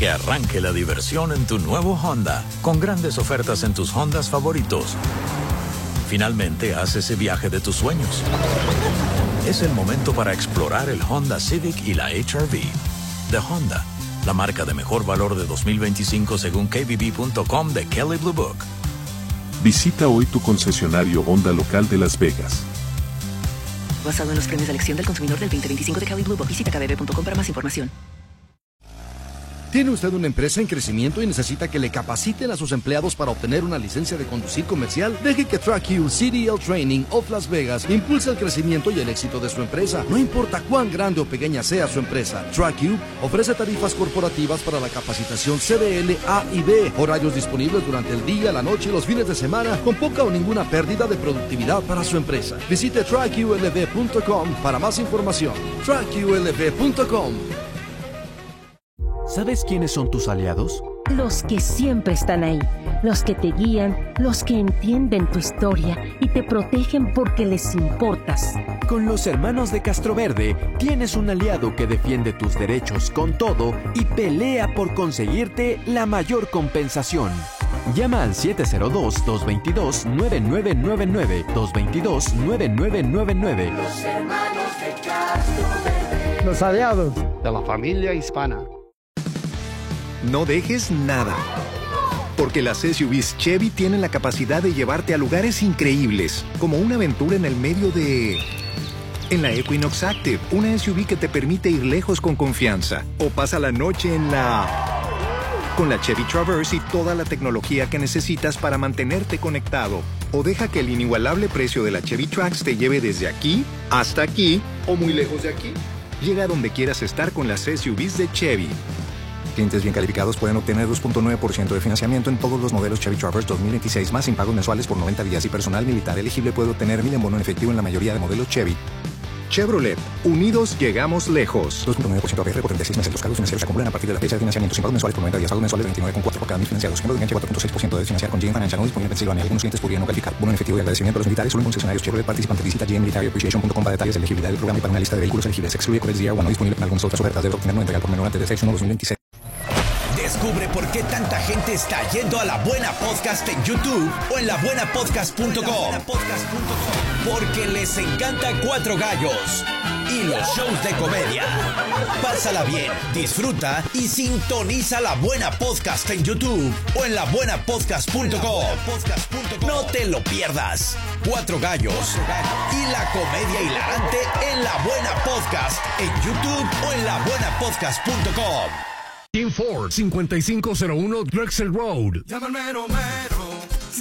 Que arranque la diversión en tu nuevo Honda, con grandes ofertas en tus Hondas favoritos. Finalmente, haz ese viaje de tus sueños. Es el momento para explorar el Honda Civic y la HR-V. De Honda, la marca de mejor valor de 2025 según KBB.com de Kelley Blue Book. Visita hoy tu concesionario Honda local de Las Vegas. Basado en los premios de elección del consumidor del 2025 de Kelley Blue Book. Visita kbb.com para más información. ¿Tiene usted una empresa en crecimiento y necesita que le capaciten a sus empleados para obtener una licencia de conducir comercial? Deje que TrackU CDL Training of Las Vegas impulse el crecimiento y el éxito de su empresa. No importa cuán grande o pequeña sea su empresa, TrackU ofrece tarifas corporativas para la capacitación CDL A y B, horarios disponibles durante el día, la noche y los fines de semana, con poca o ninguna pérdida de productividad para su empresa. Visite TrackULV.com para más información. TrackULV.com. ¿Sabes quiénes son tus aliados? Los que siempre están ahí, los que te guían, los que entienden tu historia y te protegen porque les importas. Con los hermanos de Castroverde tienes un aliado que defiende tus derechos con todo y pelea por conseguirte la mayor compensación. Llama al 702-222-9999, 222-9999. Los hermanos de Castroverde. Los aliados de la familia hispana. No dejes nada, porque las SUVs Chevy tienen la capacidad de llevarte a lugares increíbles, como una aventura en el medio de... En la Equinox Active, una SUV que te permite ir lejos con confianza, o pasa la noche en la... Con la Chevy Traverse y toda la tecnología que necesitas para mantenerte conectado, o deja que el inigualable precio de la Chevy Trax te lleve desde aquí hasta aquí, o muy lejos de aquí. Llega a donde quieras estar con las SUVs de Chevy. Clientes bien calificados pueden obtener 2.9% de financiamiento en todos los modelos Chevy Traverse 2026 más sin pagos mensuales por 90 días y personal militar elegible puede obtener 1,000 en bono en efectivo en la mayoría de modelos Chevy. Chevrolet. Unidos llegamos lejos. 2.9% APR por 36 meses. Los cargos financieros se acumulan a partir de la fecha de financiamiento sin pagos mensuales por 90 días. Pagos mensuales de 29,4 por cada 1,000 financiados. Siendo de 4.6% de financiar con GM Financial. No disponible en Pensilvania. Algunos clientes podrían no calificar. Bono en efectivo y agradecimiento a los militares. Solo en concesionarios Chevrolet participantes. Visita gmmilitaryappreciation.com para detalles de elegibilidad del programa y para una lista de vehículos elegibles. Se excluye Coverage Year 1. No disponible en algunas otras ofertas. Debe obtener no entregar por menor antes de 6/1/2026. Descubre por qué tanta gente está yendo a La Buena Podcast en YouTube o en labuenapodcast.com. Porque les encanta Cuatro Gallos y los shows de comedia. Pásala bien, disfruta y sintoniza La Buena Podcast en YouTube o en labuenapodcast.com. No te lo pierdas. Cuatro Gallos y la comedia hilarante en La Buena Podcast en YouTube o en labuenapodcast.com. Team Ford, 5501 Drexel Road. Llama al mero mero,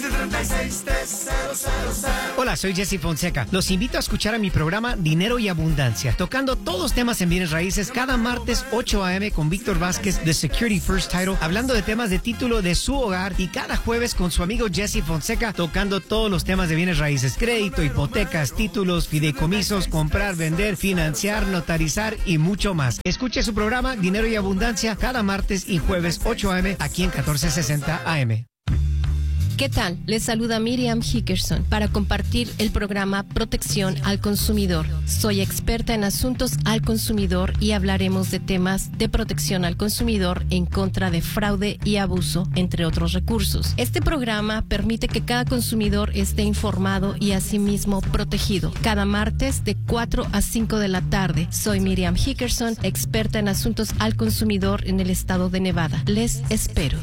736-3000. Hola, soy Jesse Fonseca. Los invito a escuchar a mi programa Dinero y Abundancia, tocando todos los temas en bienes raíces cada martes 8 a.m. con Víctor Vázquez de Security First Title, hablando de temas de título de su hogar, y cada jueves con su amigo Jesse Fonseca, tocando todos los temas de bienes raíces, crédito, hipotecas, títulos, fideicomisos, comprar, vender, financiar, notarizar y mucho más. Escuche su programa Dinero y Abundancia cada martes y jueves 8 a.m. aquí en 1460 AM. ¿Qué tal? Les saluda Miriam Hickerson para compartir el programa Protección al Consumidor. Soy experta en asuntos al consumidor y hablaremos de temas de protección al consumidor en contra de fraude y abuso, entre otros recursos. Este programa permite que cada consumidor esté informado y asimismo protegido. Cada martes de 4 a 5 de la tarde. Soy Miriam Hickerson, experta en asuntos al consumidor en el estado de Nevada. Les espero.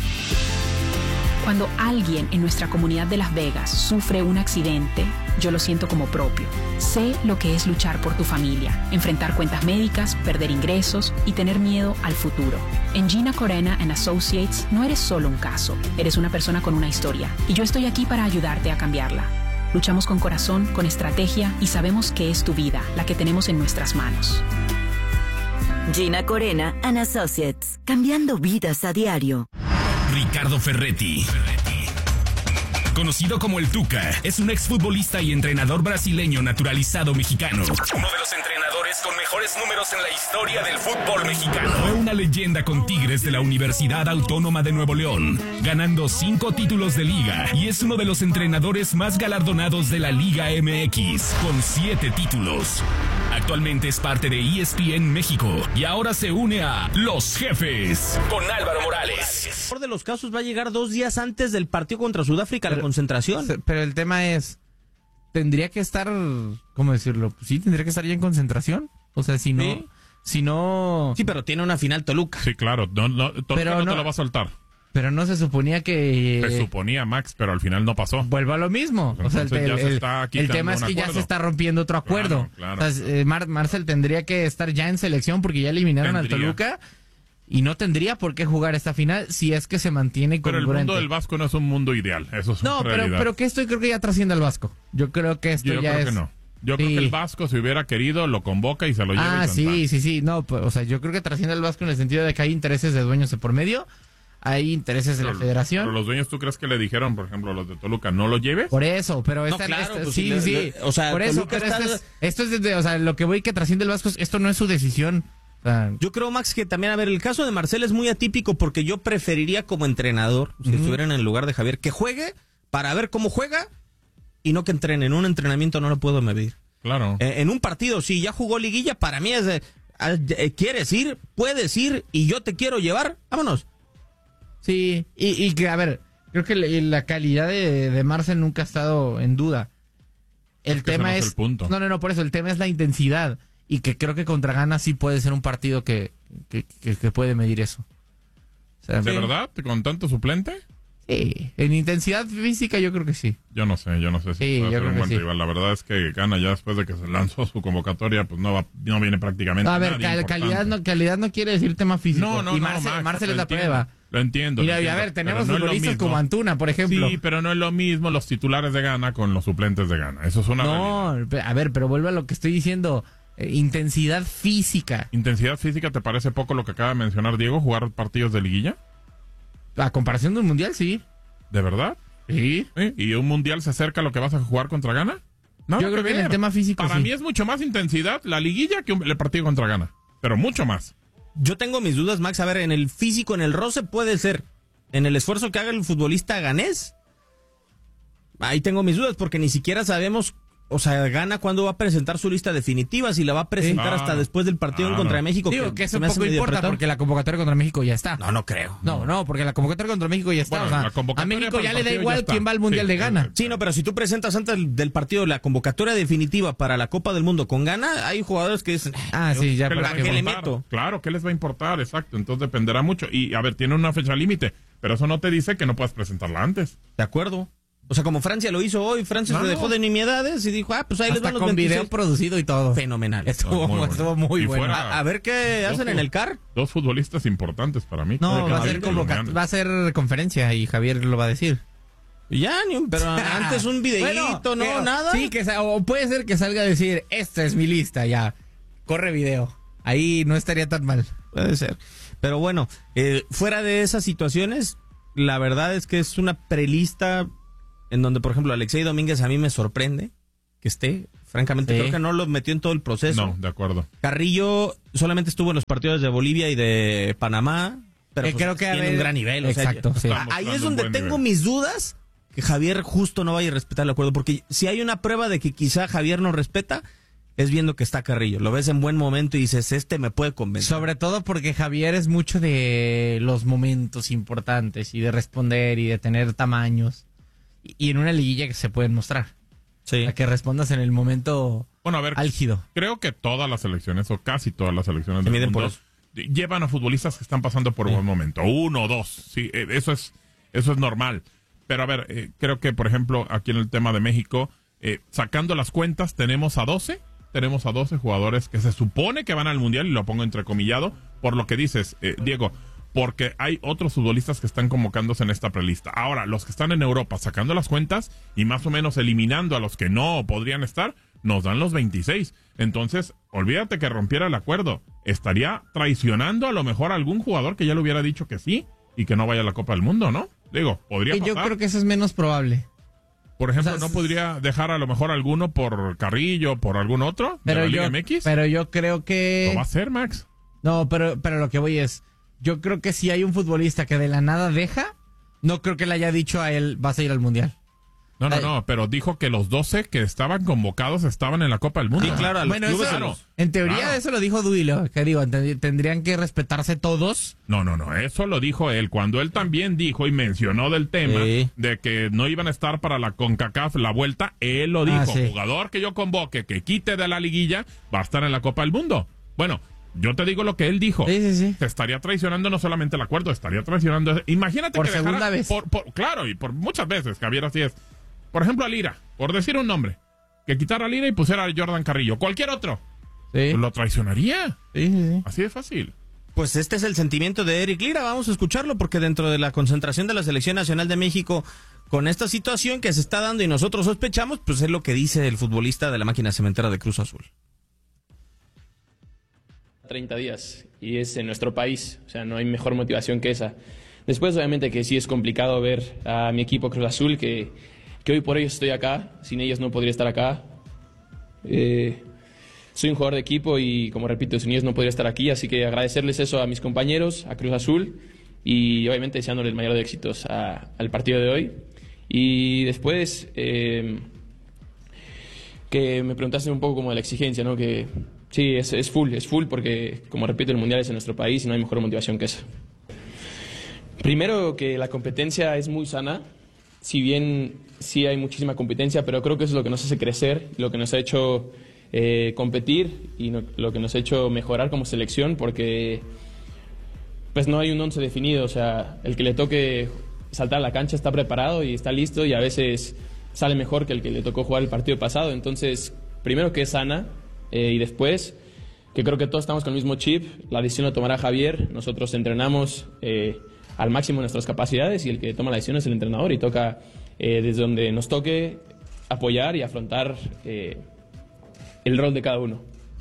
Cuando alguien en nuestra comunidad de Las Vegas sufre un accidente, yo lo siento como propio. Sé lo que es luchar por tu familia, enfrentar cuentas médicas, perder ingresos y tener miedo al futuro. En Gina Corena & Associates no eres solo un caso, eres una persona con una historia y yo estoy aquí para ayudarte a cambiarla. Luchamos con corazón, con estrategia y sabemos que es tu vida la que tenemos en nuestras manos. Gina Corena & Associates, cambiando vidas a diario. Ricardo Ferretti, conocido como el Tuca, es un exfutbolista y entrenador brasileño naturalizado mexicano. Uno de los entrenadores con mejores números en la historia del fútbol mexicano. Fue una leyenda con Tigres de la Universidad Autónoma de Nuevo León, ganando 5 títulos de liga, y es uno de los entrenadores más galardonados de la Liga MX, con 7 títulos. Actualmente es parte de ESPN México y ahora se une a Los Jefes con Álvaro Morales. El mejor de los casos va a llegar 2 días antes del partido contra Sudáfrica a la concentración. Pero el tema es, tendría que estar, ¿cómo decirlo? Sí, tendría que estar ya en concentración. O sea, si no... ¿Sí? Si no... Sí, pero tiene una final Toluca. Sí, claro. Toluca no te lo va a soltar. Pero no se suponía que... Se suponía, Max, pero al final no pasó. Vuelve a lo mismo. Entonces, o sea, el tema es que ya se está rompiendo otro acuerdo. Claro. O sea, Marcel tendría que estar ya en selección porque ya eliminaron al Toluca y no tendría por qué jugar esta final si es que se mantiene congruente. Pero el mundo del Vasco no es un mundo ideal. Eso es una realidad. pero que esto creo que ya trasciende al Vasco. Yo creo que esto ya es... Yo creo que no. Yo creo que el Vasco, si hubiera querido, lo convoca y se lo lleva. Sí. No, pues, o sea, yo creo que trasciende al Vasco en el sentido de que hay intereses de dueños de por medio. Hay intereses de la federación. Pero los dueños, ¿tú crees que le dijeron, por ejemplo, a los de Toluca, no lo lleves? Por eso, pero sí. O sea, por eso, pero esto es desde, o sea, lo que voy que trasciende el Vasco, esto no es su decisión. O sea, yo creo, Max, que también, a ver, el caso de Marcel es muy atípico porque yo preferiría como entrenador, si estuviera en el lugar de Javier, que juegue para ver cómo juega y no que entrene. En un entrenamiento no lo puedo medir. Claro. En un partido, si ya jugó liguilla, para mí es ¿quieres ir? ¿Puedes ir? Y yo te quiero llevar. Vámonos. Sí, y que, a ver, creo que la calidad de Marcel nunca ha estado en duda. El tema es... No, por eso, el tema es la intensidad. Y que creo que contra Ghana sí puede ser un partido que puede medir eso. O sea, ¿De verdad? ¿Con tanto suplente? Sí, en intensidad física yo creo que sí. Yo no sé si va a ser un buen rival. La verdad es que Ghana ya después de que se lanzó su convocatoria, pues no viene prácticamente a ver, calidad no quiere decir tema físico. No, y Marcel es la prueba. Lo entiendo. Mira, y a ver, tenemos futbolistas como Antuna, por ejemplo. Sí, pero no es lo mismo los titulares de Ghana con los suplentes de Ghana. Eso es una realidad. No, a ver, pero vuelve a lo que estoy diciendo. Intensidad física. ¿Intensidad física te parece poco lo que acaba de mencionar Diego? ¿Jugar partidos de liguilla? A comparación de un mundial, sí. ¿De verdad? Sí. ¿Y un mundial se acerca a lo que vas a jugar contra Ghana? Yo creo que en el tema físico Para mí es mucho más intensidad la liguilla que el partido contra Ghana. Pero mucho más. Yo tengo mis dudas, Max. A ver, en el físico, en el roce puede ser. En el esfuerzo que haga el futbolista ganés, ahí tengo mis dudas porque ni siquiera sabemos... O sea, Ghana cuándo va a presentar su lista definitiva, si la va a presentar hasta después del partido en contra de México. Digo que eso poco importa porque la convocatoria contra México ya está. No creo. No, porque la convocatoria contra México ya está. Bueno, o sea, a México ya le da igual quién va al Mundial de Ghana. Sí, no, pero si tú presentas antes del partido la convocatoria definitiva para la Copa del Mundo con Ghana, hay jugadores que dicen... sí, ya ¿para qué le meto? Claro, ¿qué les va a importar? Exacto, entonces dependerá mucho. Y, a ver, tiene una fecha límite, pero eso no te dice que no puedas presentarla antes. De acuerdo. O sea, como Francia lo hizo hoy, Francia se dejó de nimiedades y dijo, pues ahí les van los con 26. Video producido y todo. Fenomenal. Estuvo muy bueno. A ver qué hacen en el CAR. 2 futbolistas importantes para mí. No, va a ser conferencia y Javier lo va a decir. Ya, pero antes un videíto, nada. Sí, o puede ser que salga a decir, esta es mi lista, ya. Corre video. Ahí no estaría tan mal. Puede ser. Pero bueno, fuera de esas situaciones, la verdad es que es una prelista en donde, por ejemplo, Alexei Domínguez a mí me sorprende que esté. Francamente, creo que no lo metió en todo el proceso. No, de acuerdo. Carrillo solamente estuvo en los partidos de Bolivia y de Panamá, pero creo que tiene un gran nivel. Exacto, o sea, ahí es donde tengo mis dudas que Javier justo no vaya a respetar el acuerdo, porque si hay una prueba de que quizá Javier no respeta, es viendo que está Carrillo. Lo ves en buen momento y dices, me puede convencer. Sobre todo porque Javier es mucho de los momentos importantes y de responder y de tener tamaños. Y en una liguilla que se pueden mostrar. Sí. A que respondas en el momento álgido. Creo que todas las selecciones, o casi todas las selecciones del mundo, llevan a futbolistas que están pasando por un buen momento. 1 o 2. Sí, eso es normal. Pero a ver, creo que, por ejemplo, aquí en el tema de México, sacando las cuentas, tenemos a 12 jugadores que se supone que van al Mundial, y lo pongo entrecomillado, por lo que dices, Diego, porque hay otros futbolistas que están convocándose en esta prelista. Ahora, los que están en Europa, sacando las cuentas y más o menos eliminando a los que no podrían estar, nos dan los 26. Entonces, olvídate que rompiera el acuerdo. Estaría traicionando a lo mejor a algún jugador que ya le hubiera dicho que sí y que no vaya a la Copa del Mundo, ¿no? Digo, podría pasar. Yo creo que eso es menos probable. Por ejemplo, ¿no podría dejar a lo mejor alguno por Carrillo, por algún otro de la Liga MX? Pero yo creo que... Lo va a hacer, Max. No, pero lo que voy es... Yo creo que si hay un futbolista que de la nada deja, no creo que le haya dicho a él, vas a ir al Mundial. No, pero dijo que los 12 que estaban convocados estaban en la Copa del Mundo. Sí, claro. Bueno, en teoría eso lo dijo Duilo, que digo, tendrían que respetarse todos. No, eso lo dijo él, cuando él también dijo y mencionó del tema de que no iban a estar para la CONCACAF la vuelta, él lo dijo, jugador que yo convoque, que quite de la liguilla, va a estar en la Copa del Mundo. Bueno, yo te digo lo que él dijo. Sí. Se estaría traicionando no solamente el acuerdo, estaría traicionando... Imagínate por que segunda vez. Claro, y por muchas veces, Javier, así es. Por ejemplo, a Lira, por decir un nombre, que quitara a Lira y pusiera a Jordan Carrillo. Cualquier otro. Sí. Lo traicionaría. Sí. Así de fácil. Pues este es el sentimiento de Eric Lira. Vamos a escucharlo porque dentro de la concentración de la Selección Nacional de México, con esta situación que se está dando y nosotros sospechamos, pues es lo que dice el futbolista de la máquina cementera de Cruz Azul. 30 días y es en nuestro país, o sea, no hay mejor motivación que esa. Después, obviamente, que sí es complicado ver a mi equipo Cruz Azul, que hoy por hoy estoy acá, sin ellos no podría estar acá. Soy un jugador de equipo y, como repito, sin ellos no podría estar aquí, así que agradecerles eso a mis compañeros, a Cruz Azul, y obviamente deseándoles el mayor de éxitos al partido de hoy. Y después, que me preguntaste un poco como de la exigencia, ¿no? Que sí, es full, porque, como repito, el Mundial es en nuestro país y no hay mejor motivación que esa. Primero, que la competencia es muy sana, si bien sí hay muchísima competencia, pero creo que eso es lo que nos hace crecer, lo que nos ha hecho competir y lo que nos ha hecho mejorar como selección, porque pues no hay un once definido, o sea, el que le toque saltar a la cancha está preparado y está listo, y a veces sale mejor que el que le tocó jugar el partido pasado. Entonces, primero que es sana, y después que creo que todos estamos con el mismo chip. La decisión lo tomará Javier, nosotros entrenamos al máximo nuestras capacidades y el que toma la decisión es el entrenador, y toca desde donde nos toque apoyar y afrontar el rol de cada uno.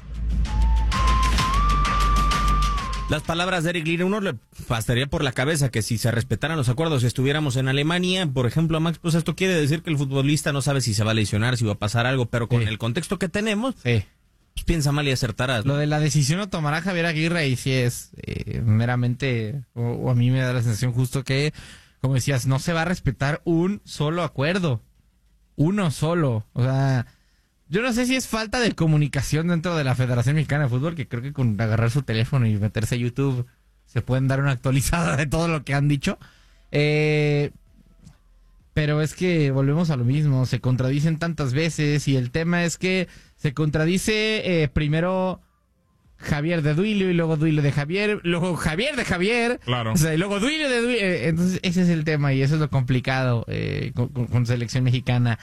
Las palabras de Eric Lira, uno le pasaría por la cabeza que si se respetaran los acuerdos, si estuviéramos en Alemania, por ejemplo, Max, pues esto quiere decir que el futbolista no sabe si se va a lesionar, si va a pasar algo, pero con el contexto que tenemos, pues piensa mal y acertarás, ¿no? Lo de la decisión lo tomará Javier Aguirre, y si es meramente, o a mí me da la sensación justo que, como decías, no se va a respetar un solo acuerdo, uno solo, o sea... Yo no sé si es falta de comunicación dentro de la Federación Mexicana de Fútbol, que creo que con agarrar su teléfono y meterse a YouTube se pueden dar una actualizada de todo lo que han dicho. Pero es que volvemos a lo mismo, se contradicen tantas veces, y el tema es que se contradice primero Javier de Duilio, y luego Duilio de Javier, luego Javier de Javier, claro. O sea, y luego Duilio de Duilio. Entonces ese es el tema, y eso es lo complicado con selección mexicana.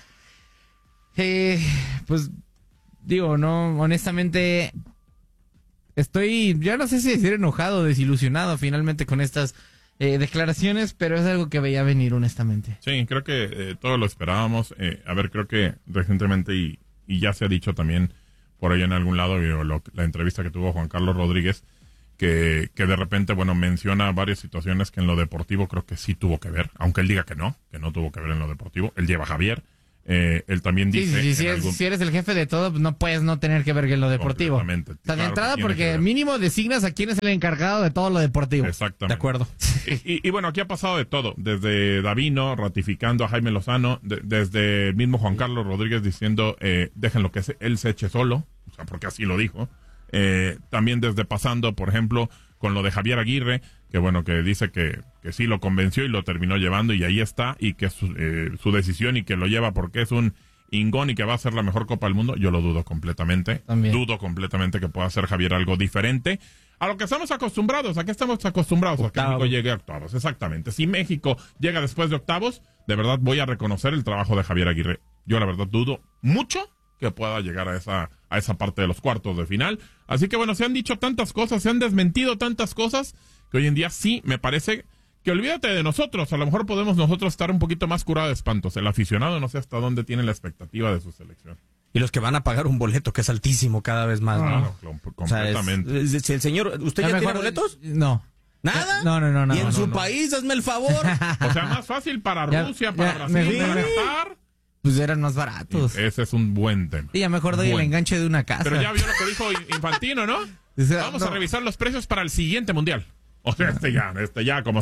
Pues digo, no, honestamente estoy, ya no sé si decir enojado o desilusionado finalmente con estas declaraciones, pero es algo que veía venir, honestamente. Sí, creo que todos lo esperábamos. A ver, creo que recientemente, y ya se ha dicho también por ahí en algún lado, la entrevista que tuvo Juan Carlos Rodríguez, que de repente, bueno, menciona varias situaciones que en lo deportivo creo que sí tuvo que ver, aunque él diga que no tuvo que ver en lo deportivo. Él lleva a Javier. Él también dice... Si eres el jefe de todo, pues no puedes no tener que ver en lo deportivo. Completamente. De entrada, porque mínimo designas a quién es el encargado de todo lo deportivo. Exactamente. De acuerdo. Y bueno, aquí ha pasado de todo. Desde Davino ratificando a Jaime Lozano, desde el mismo Juan Carlos Rodríguez diciendo déjenlo que él se eche solo, o sea, porque así lo dijo. También desde pasando, por ejemplo, con lo de Javier Aguirre, que bueno, que dice que sí lo convenció y lo terminó llevando, y ahí está, y que es su decisión, y que lo lleva porque es un ingón y que va a ser la mejor Copa del Mundo. Yo lo dudo completamente. También. Dudo completamente que pueda hacer Javier algo diferente a lo que estamos acostumbrados. ¿A qué estamos acostumbrados? A que México llegue a octavos. Exactamente. Si México llega después de octavos, de verdad voy a reconocer el trabajo de Javier Aguirre. Yo la verdad dudo mucho que pueda llegar a esa parte de los cuartos de final. Así que bueno, se han dicho tantas cosas, se han desmentido tantas cosas, que hoy en día sí me parece que olvídate de nosotros. A lo mejor podemos nosotros estar un poquito más curados de espantos. El aficionado no sé hasta dónde tiene la expectativa de su selección. Y los que van a pagar un boleto que es altísimo cada vez más, ¿no? Completamente. O sea, si el señor, ¿usted ya tiene boletos? No. ¿Nada? No. ¿Y en su país? Hazme el favor. O sea, más fácil para Rusia, para Brasil, para estar... Pues eran más baratos. Ese es un buen tema. Y ya mejor doy el enganche de una casa. Pero ya vio lo que dijo Infantino, ¿no? Vamos a revisar los precios para el siguiente mundial. O sea, este ya, como está.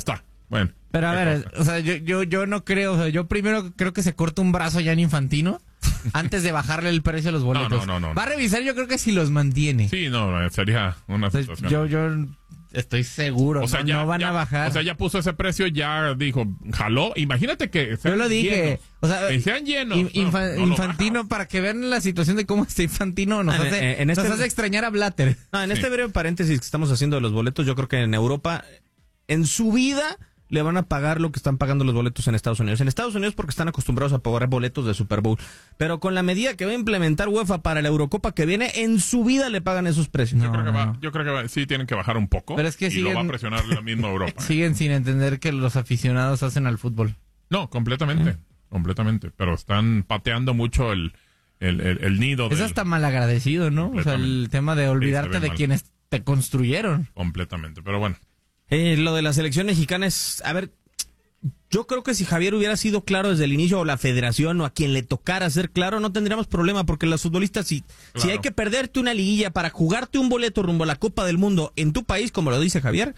Bueno. Pero a ver, o sea, yo no creo, o sea, yo primero creo que se corta un brazo ya en Infantino antes de bajarle el precio a los boletos. No. Va a revisar, yo creo que si los mantiene. Sí, no, sería una situación. Yo estoy seguro, o sea, no van a bajar. O sea, ya puso ese precio, ya dijo, jaló. Imagínate que sean yo lo dije, llenos, o sea, que sean llenos. Infantino, para que vean la situación de cómo está Infantino, nos hace extrañar a Blatter. No, en este breve paréntesis que estamos haciendo de los boletos, yo creo que en Europa, en su vida, le van a pagar lo que están pagando los boletos en Estados Unidos. En Estados Unidos porque están acostumbrados a pagar boletos de Super Bowl. Pero con la medida que va a implementar UEFA para la Eurocopa que viene, en su vida le pagan esos precios. Yo creo que sí tienen que bajar un poco. Pero es que lo va a presionar la misma Europa. Siguen sin entender que los aficionados hacen al fútbol. No, completamente. Pero están pateando mucho el nido. Es hasta malagradecido, ¿no? O sea, el tema de olvidarte de quienes te construyeron. Completamente, pero bueno. Lo de la selección mexicana es, a ver, yo creo que si Javier hubiera sido claro desde el inicio, o la federación, o a quien le tocara ser claro, no tendríamos problema, porque los futbolistas, si hay que perderte una liguilla para jugarte un boleto rumbo a la Copa del Mundo en tu país, como lo dice Javier,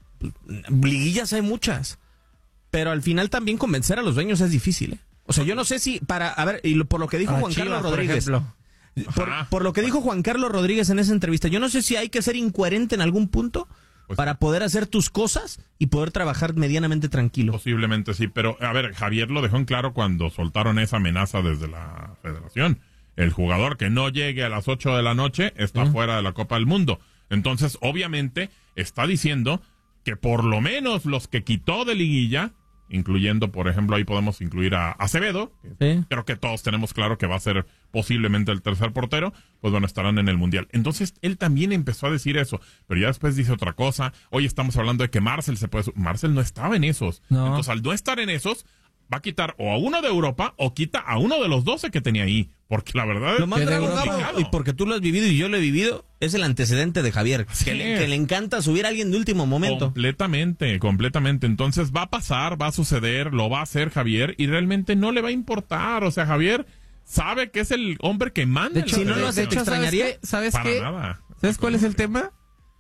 liguillas hay muchas, pero al final también convencer a los dueños es difícil, ¿eh? O sea, yo no sé si por lo que dijo Juan Carlos Rodríguez, por lo que dijo Juan Carlos Rodríguez en esa entrevista, yo no sé si hay que ser incoherente en algún punto para poder hacer tus cosas y poder trabajar medianamente tranquilo. Posiblemente sí, pero a ver, Javier lo dejó en claro cuando soltaron esa amenaza desde la federación. El jugador que no llegue a las 8 de la noche está fuera de la Copa del Mundo. Entonces, obviamente, está diciendo que por lo menos los que quitó de liguilla, incluyendo, por ejemplo, ahí podemos incluir a Acevedo, que creo que todos tenemos claro que va a ser posiblemente el tercer portero, pues bueno, estarán en el Mundial. Entonces, él también empezó a decir eso, pero ya después dice otra cosa. Hoy estamos hablando de que Marcel Marcel no estaba en esos. No. Entonces, al no estar en esos, va a quitar o a uno de Europa o quita a uno de los 12 que tenía ahí. Porque la verdad es que y porque tú lo has vivido y yo lo he vivido, es el antecedente de Javier, que le encanta subir a alguien de último momento. Completamente. Entonces va a pasar, va a suceder, lo va a hacer Javier y realmente no le va a importar. O sea, Javier sabe que es el hombre que manda. De hecho, si no lo has hecho, extrañaría. ¿Sabes qué? Nada. ¿Sabes cuál es el tema?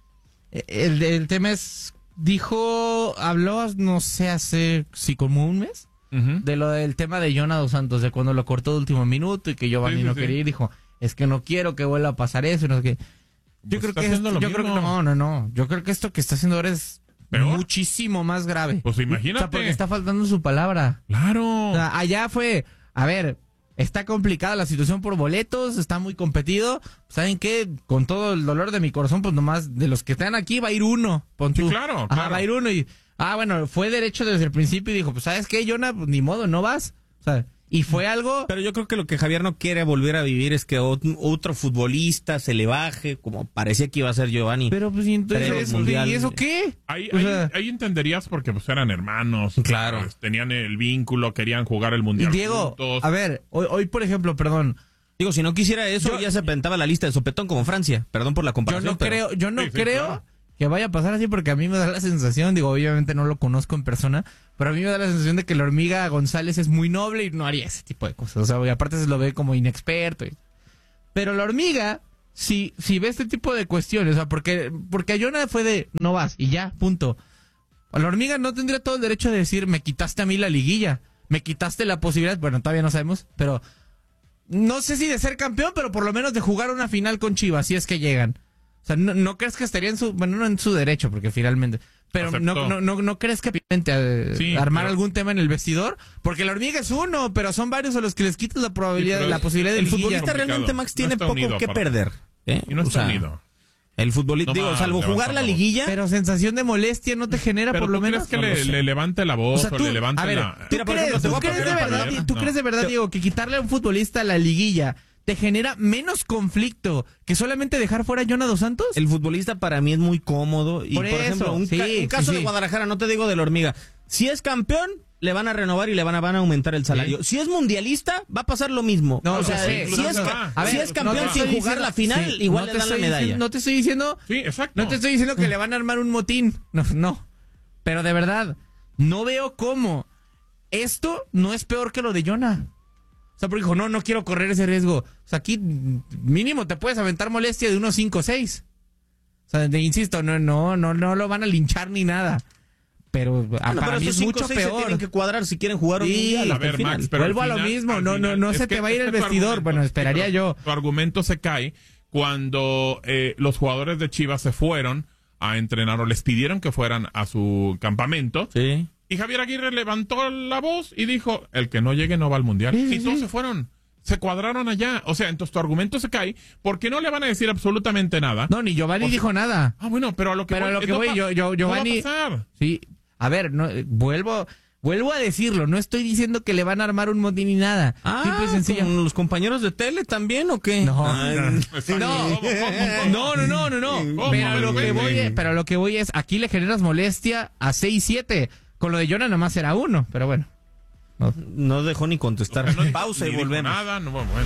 El tema es, habló, no sé, hace como un mes. De lo del tema de Jonah Dos Santos, de cuando lo cortó de último minuto y que Giovanni no quería ir, dijo, es que no quiero que vuelva a pasar eso, no sé qué. Yo creo que no. Yo creo que esto que está haciendo ahora es muchísimo más grave. Pues imagínate. O sea, porque está faltando su palabra. Claro. O sea, allá fue, a ver, está complicada la situación por boletos, está muy competido. ¿Saben qué? Con todo el dolor de mi corazón, pues nomás de los que están aquí va a ir uno. Pon tú. Sí, claro. Va a ir uno y... bueno, fue derecho desde el principio y dijo, pues ¿sabes qué, Jonah? Pues ni modo, no vas. O sea, y fue algo... Pero yo creo que lo que Javier no quiere volver a vivir es que otro futbolista se le baje, como parecía que iba a ser Giovanni. Pero pues, entonces, ¿y eso qué? Ahí entenderías porque pues eran hermanos. Claro. Pues, tenían el vínculo, querían jugar el Mundial Diego, juntos. A ver, hoy por ejemplo, perdón. Digo, si no quisiera eso, ya se aventaba la lista de sopetón como Francia. Perdón por la comparación. Yo no creo que vaya a pasar así, porque a mí me da la sensación, digo, obviamente no lo conozco en persona, pero a mí me da la sensación de que la hormiga González es muy noble y no haría ese tipo de cosas. O sea, y aparte se lo ve como inexperto. Pero la hormiga, si ve este tipo de cuestiones, o sea, porque a Jonah fue de, no vas, y ya, punto. La hormiga no tendría todo el derecho de decir, me quitaste a mí la liguilla, me quitaste la posibilidad, bueno, todavía no sabemos, pero no sé si de ser campeón, pero por lo menos de jugar una final con Chivas, si es que llegan. O sea, ¿no crees que estaría no en su derecho, porque finalmente, pero no crees que armar algún tema en el vestidor? Porque la hormiga es uno, pero son varios a los que les quitas la probabilidad, la posibilidad de el futbolista realmente, Max, tiene poco que perder. Y no está unido. El futbolista, salvo jugar la liguilla. Pero sensación de molestia no te genera, por lo menos. ¿Crees que le levante la voz o le levante la... ¿Tú crees de verdad, Diego, que quitarle a un futbolista la liguilla te genera menos conflicto que solamente dejar fuera a Jonah Dos Santos? El futbolista para mí es muy cómodo. Y por ejemplo, un caso de Guadalajara, no te digo de la hormiga. Si es campeón, le van a renovar y le van a aumentar el salario. Si es mundialista, va a pasar lo mismo. No, si es campeón sin jugar la final, igual le dan la medalla. No te estoy diciendo... Sí, exacto. No te estoy diciendo que le van a armar un motín. No. Pero de verdad, no veo cómo esto no es peor que lo de Jonah. O sea, porque dijo, no quiero correr ese riesgo. O sea, aquí mínimo te puedes aventar molestia de unos 5 o 6. O sea, insisto, no lo van a linchar ni nada. pero para mí es mucho peor. Tienen que cuadrar si quieren jugar un mundial. A ver, Max, pero vuelvo a lo mismo, no se te va a ir el vestidor. Bueno, esperaría yo. Tu argumento se cae cuando los jugadores de Chivas se fueron a entrenar o les pidieron que fueran a su campamento. Sí. Y Javier Aguirre levantó la voz y dijo, el que no llegue no va al mundial. Y todos se fueron. Se cuadraron allá. O sea, entonces tu argumento se cae porque no le van a decir absolutamente nada. No, ni Giovanni dijo nada. Ah, bueno, pero a lo que voy, Giovanni... No va a pasar. Sí, a ver, vuelvo a decirlo, no estoy diciendo que le van a armar un motín ni nada. Simple y sencillo. ¿Con los compañeros de tele también o qué? No. Pero lo que voy es, aquí le generas molestia a 6-7. Con lo de Jonah nomás era 1, pero bueno. No dejó ni contestar. Pausa y volvemos. Nada, no, bueno.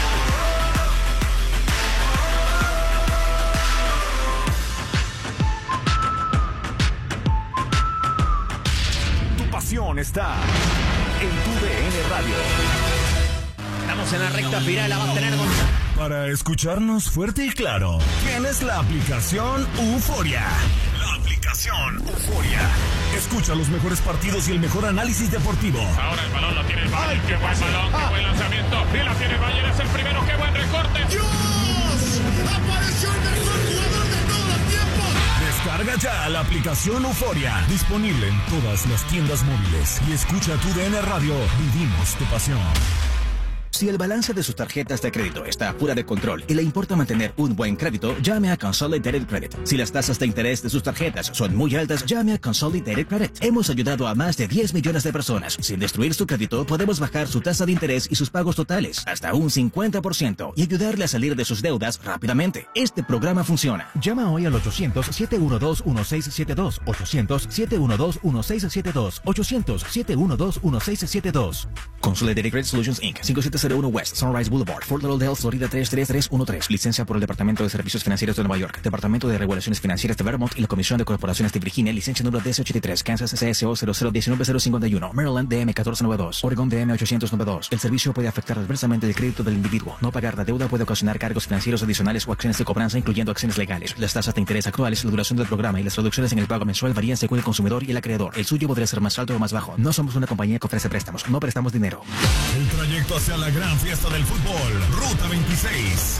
Tu pasión está en tu DN Radio. Estamos en la recta final, la va a tener Gonzalo. Para escucharnos fuerte y claro, tienes la aplicación Euforia. La aplicación Euforia. Escucha los mejores partidos y el mejor análisis deportivo. Ahora el balón lo tiene el Bayern. ¡Qué buen balón! ¡Qué buen lanzamiento! ¡Y la tiene el Bayern! ¡Es el primero! ¡Qué buen recorte! ¡Dios! ¡Apareció el mejor jugador de todos los tiempos! Descarga ya la aplicación Euforia. Disponible en todas las tiendas móviles. Y escucha tu DN Radio. Vivimos tu pasión. Si el balance de sus tarjetas de crédito está fuera de control y le importa mantener un buen crédito, llame a Consolidated Credit. Si las tasas de interés de sus tarjetas son muy altas, llame a Consolidated Credit. Hemos ayudado a más de 10 millones de personas. Sin destruir su crédito, podemos bajar su tasa de interés y sus pagos totales hasta un 50% y ayudarle a salir de sus deudas rápidamente. Este programa funciona. Llama hoy al 800-712-1672. 800-712-1672. 800-712-1672. Consolidated Credit Solutions Inc. 5701 West Sunrise Boulevard, Fort Lauderdale, Florida 33313. Licencia por el Departamento de Servicios Financieros de Nueva York, Departamento de Regulaciones Financieras de Vermont y la Comisión de Corporaciones de Virginia. Licencia número DC83, Kansas CSO 0019051, Maryland DM 1492, Oregon DM 892. El servicio puede afectar adversamente el crédito del individuo. No pagar la deuda puede ocasionar cargos financieros adicionales o acciones de cobranza, incluyendo acciones legales. Las tasas de interés actuales, la duración del programa y las reducciones en el pago mensual varían según el consumidor y el acreedor. El suyo podría ser más alto o más bajo. No somos una compañía que ofrece préstamos. No prestamos dinero. El trayecto hacia la gran fiesta del fútbol, Ruta 26.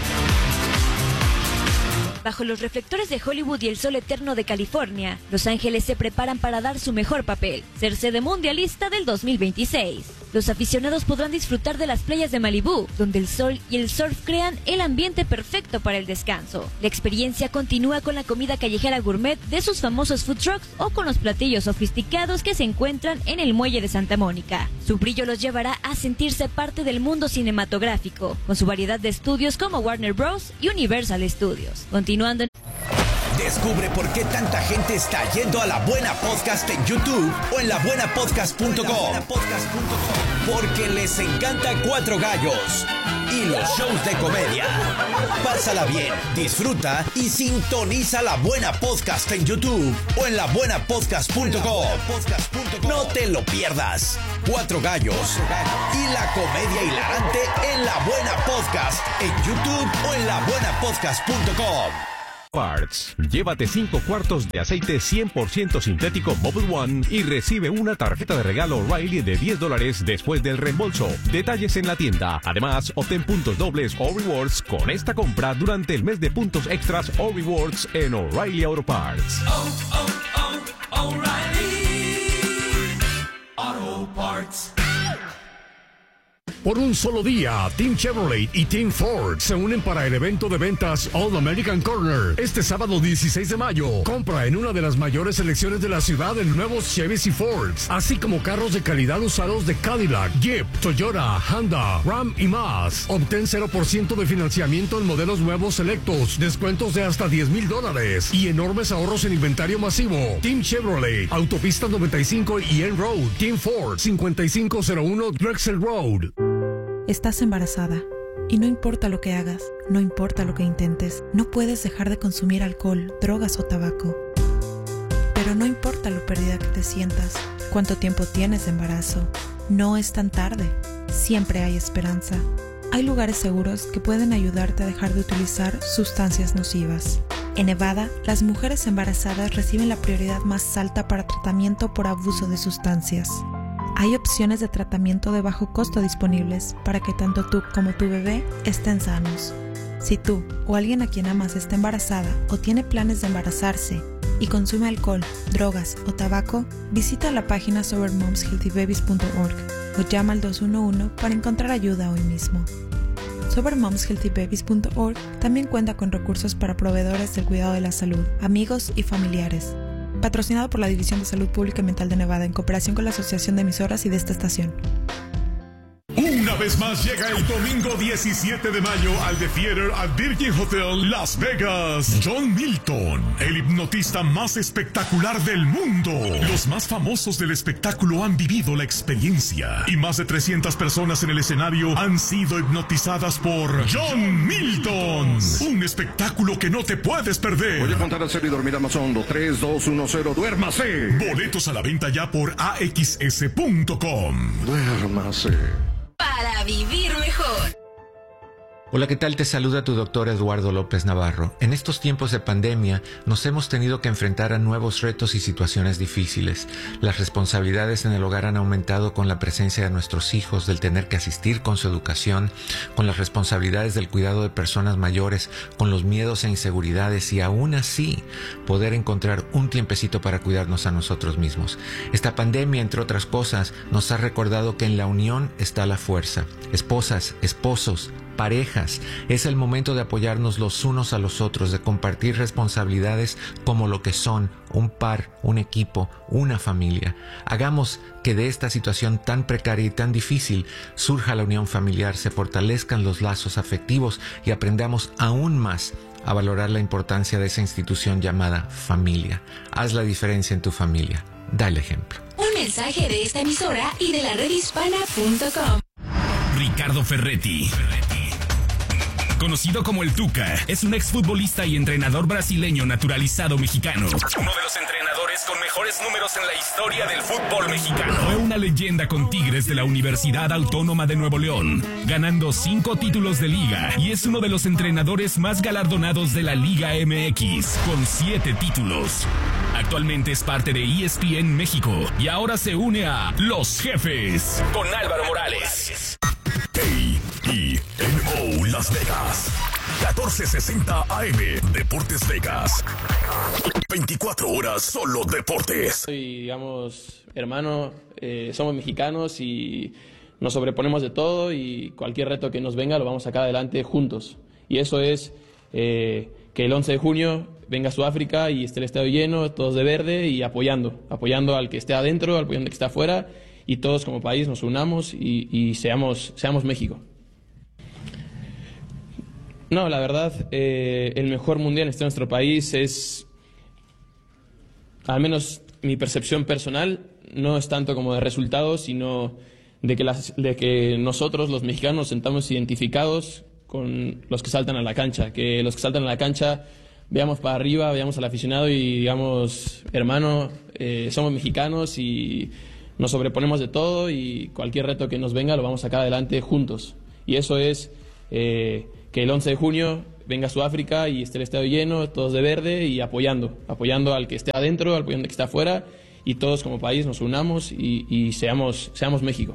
Bajo los reflectores de Hollywood y el sol eterno de California, Los Ángeles se preparan para dar su mejor papel, ser sede mundialista del 2026. Los aficionados podrán disfrutar de las playas de Malibú, donde el sol y el surf crean el ambiente perfecto para el descanso. La experiencia continúa con la comida callejera gourmet de sus famosos food trucks o con los platillos sofisticados que se encuentran en el muelle de Santa Mónica. Su brillo los llevará a sentirse parte del mundo cinematográfico, con su variedad de estudios como Warner Bros. Y Universal Studios. Continuando. Descubre por qué tanta gente está yendo a La Buena Podcast en YouTube o en labuenapodcast.com. Porque les encanta Cuatro Gallos y los shows de comedia. Pásala bien, disfruta y sintoniza La Buena Podcast en YouTube o en labuenapodcast.com. No te lo pierdas. Cuatro Gallos y la comedia hilarante en La Buena Podcast en YouTube o en labuenapodcast.com. Parts. Llévate 5 cuartos de aceite 100% sintético Mobil One y recibe una tarjeta de regalo O'Reilly de $10 después del reembolso. Detalles en la tienda. Además, obtén puntos dobles o rewards con esta compra durante el mes de puntos extras o rewards en O'Reilly Auto Parts. O'Reilly Auto Parts. Por un solo día, Team Chevrolet y Team Ford se unen para el evento de ventas All American Corner. Este sábado 16 de mayo, compra en una de las mayores selecciones de la ciudad en nuevos Chevys y Fords, así como carros de calidad usados de Cadillac, Jeep, Toyota, Honda, Ram y más. Obtén 0% de financiamiento en modelos nuevos selectos, descuentos de hasta $10,000 y enormes ahorros en inventario masivo. Team Chevrolet, Autopista 95 y N Road. Team Ford, 5501 Drexel Road. Estás embarazada y no importa lo que hagas, no importa lo que intentes, no puedes dejar de consumir alcohol, drogas o tabaco. Pero no importa lo perdida que te sientas, cuánto tiempo tienes de embarazo, no es tan tarde, siempre hay esperanza. Hay lugares seguros que pueden ayudarte a dejar de utilizar sustancias nocivas. En Nevada, las mujeres embarazadas reciben la prioridad más alta para tratamiento por abuso de sustancias. Hay opciones de tratamiento de bajo costo disponibles para que tanto tú como tu bebé estén sanos. Si tú o alguien a quien amas está embarazada o tiene planes de embarazarse y consume alcohol, drogas o tabaco, visita la página sobermomshealthybabies.org o llama al 211 para encontrar ayuda hoy mismo. sobermomshealthybabies.org también cuenta con recursos para proveedores del cuidado de la salud, amigos y familiares. Patrocinado por la División de Salud Pública y Mental de Nevada en cooperación con la Asociación de Emisoras y de esta estación. Una vez más llega el domingo 17 de mayo al The Theater at Virgin Hotel Las Vegas. John Milton, el hipnotista más espectacular del mundo. Los más famosos del espectáculo han vivido la experiencia y más de 300 personas en el escenario han sido hipnotizadas por John Milton. Un espectáculo que no te puedes perder. Voy a contar al cero y dormir a más hondo. 3, 2, 1, 0, duérmase. Boletos a la venta ya por axs.com. Duérmase. Para vivir mejor. Hola, ¿qué tal? Te saluda tu doctor Eduardo López Navarro. En estos tiempos de pandemia nos hemos tenido que enfrentar a nuevos retos y situaciones difíciles. Las responsabilidades en el hogar han aumentado con la presencia de nuestros hijos, del tener que asistir con su educación, con las responsabilidades del cuidado de personas mayores, con los miedos e inseguridades y aún así poder encontrar un tiempecito para cuidarnos a nosotros mismos. Esta pandemia, entre otras cosas, nos ha recordado que en la unión está la fuerza. Esposas, esposos, parejas, es el momento de apoyarnos los unos a los otros, de compartir responsabilidades como lo que son, un par, un equipo, una familia. Hagamos que de esta situación tan precaria y tan difícil surja la unión familiar, se fortalezcan los lazos afectivos y aprendamos aún más a valorar la importancia de esa institución llamada familia. Haz la diferencia en tu familia. Da el ejemplo. Un mensaje de esta emisora y de la redhispana.com. Ricardo Ferretti, conocido como el Tuca, es un exfutbolista y entrenador brasileño naturalizado mexicano. Uno de los entrenadores con mejores números en la historia del fútbol mexicano. Fue una leyenda con Tigres de la Universidad Autónoma de Nuevo León, ganando 5 títulos de liga, y es uno de los entrenadores más galardonados de la Liga MX, con 7 títulos. Actualmente es parte de ESPN México y ahora se une a Los Jefes con Álvaro Morales. KENO Las Vegas, 1460 AM, Deportes Vegas. 24 horas solo deportes. Soy, digamos, hermano, somos mexicanos y nos sobreponemos de todo, y cualquier reto que nos venga lo vamos a sacar adelante juntos. Y eso es que el 11 de junio venga a Sudáfrica y esté el estadio lleno, todos de verde y apoyando al que esté adentro, apoyando al que está afuera, y todos como país nos unamos y seamos México. No, la verdad, el mejor mundial está en nuestro país. Es, al menos mi percepción personal, no es tanto como de resultados, sino de que nosotros, los mexicanos, nos sentamos identificados con los que saltan a la cancha. Que los que saltan a la cancha veamos para arriba, veamos al aficionado y digamos, hermano, somos mexicanos y nos sobreponemos de todo, y cualquier reto que nos venga lo vamos a sacar adelante juntos. Y eso es que el 11 de junio venga a Sudáfrica y esté el estadio lleno, todos de verde y apoyando al que esté adentro, apoyando al que está afuera, y todos como país nos unamos y seamos México.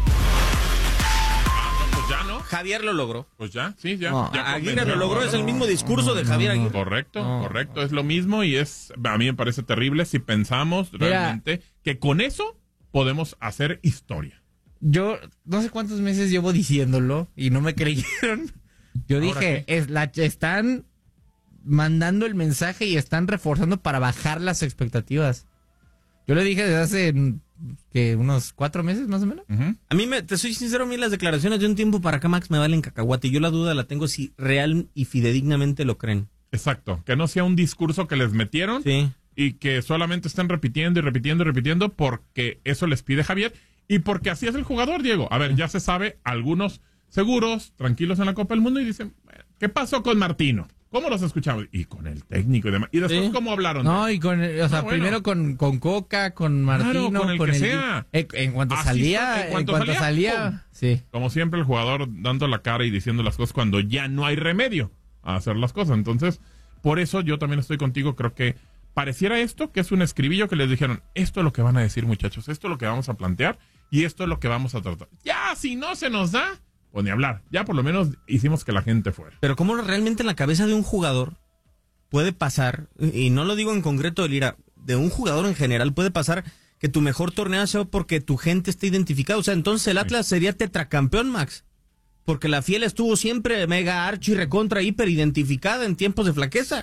Pues ya, ¿no? Javier lo logró. Pues ya, sí, ya. No, ya Aguirre lo logró, es el mismo discurso de Javier Aguirre. Correcto, es lo mismo, y a mí me parece terrible si pensamos realmente que con eso podemos hacer historia. Yo no sé cuántos meses llevo diciéndolo y no me creyeron. Yo dije, están mandando el mensaje y están reforzando para bajar las expectativas. Yo le dije desde hace unos 4 meses más o menos. A mí, te soy sincero, a mí las declaraciones de un tiempo para acá, Max, me valen cacahuate. Y yo la duda la tengo si real y fidedignamente lo creen. Exacto, que no sea un discurso que les metieron y que solamente estén repitiendo y repitiendo y repitiendo porque eso les pide Javier y porque así es el jugador, Diego. A ver, ya se sabe, algunos seguros, tranquilos en la Copa del Mundo, y dicen, ¿qué pasó con Martino? ¿Cómo los escuchamos? Y con el técnico y demás. Y después, ¿cómo hablaron? No, y primero con Coca, con Martino, claro, con el que sea. En cuanto salía, sí. Como siempre, el jugador dando la cara y diciendo las cosas cuando ya no hay remedio a hacer las cosas. Entonces, por eso yo también estoy contigo, creo que pareciera esto que es un escribillo que les dijeron, esto es lo que van a decir, muchachos, esto es lo que vamos a plantear y esto es lo que vamos a tratar. Ya, si no se nos da, pues ni hablar. Ya por lo menos hicimos que la gente fuera. Pero cómo realmente en la cabeza de un jugador puede pasar, y no lo digo en concreto de Lira, de un jugador en general puede pasar que tu mejor torneo sea porque tu gente esté identificada. O sea, entonces el Atlas sería tetracampeón, Max. Porque la Fiel estuvo siempre mega archi recontra hiper identificada en tiempos de flaqueza.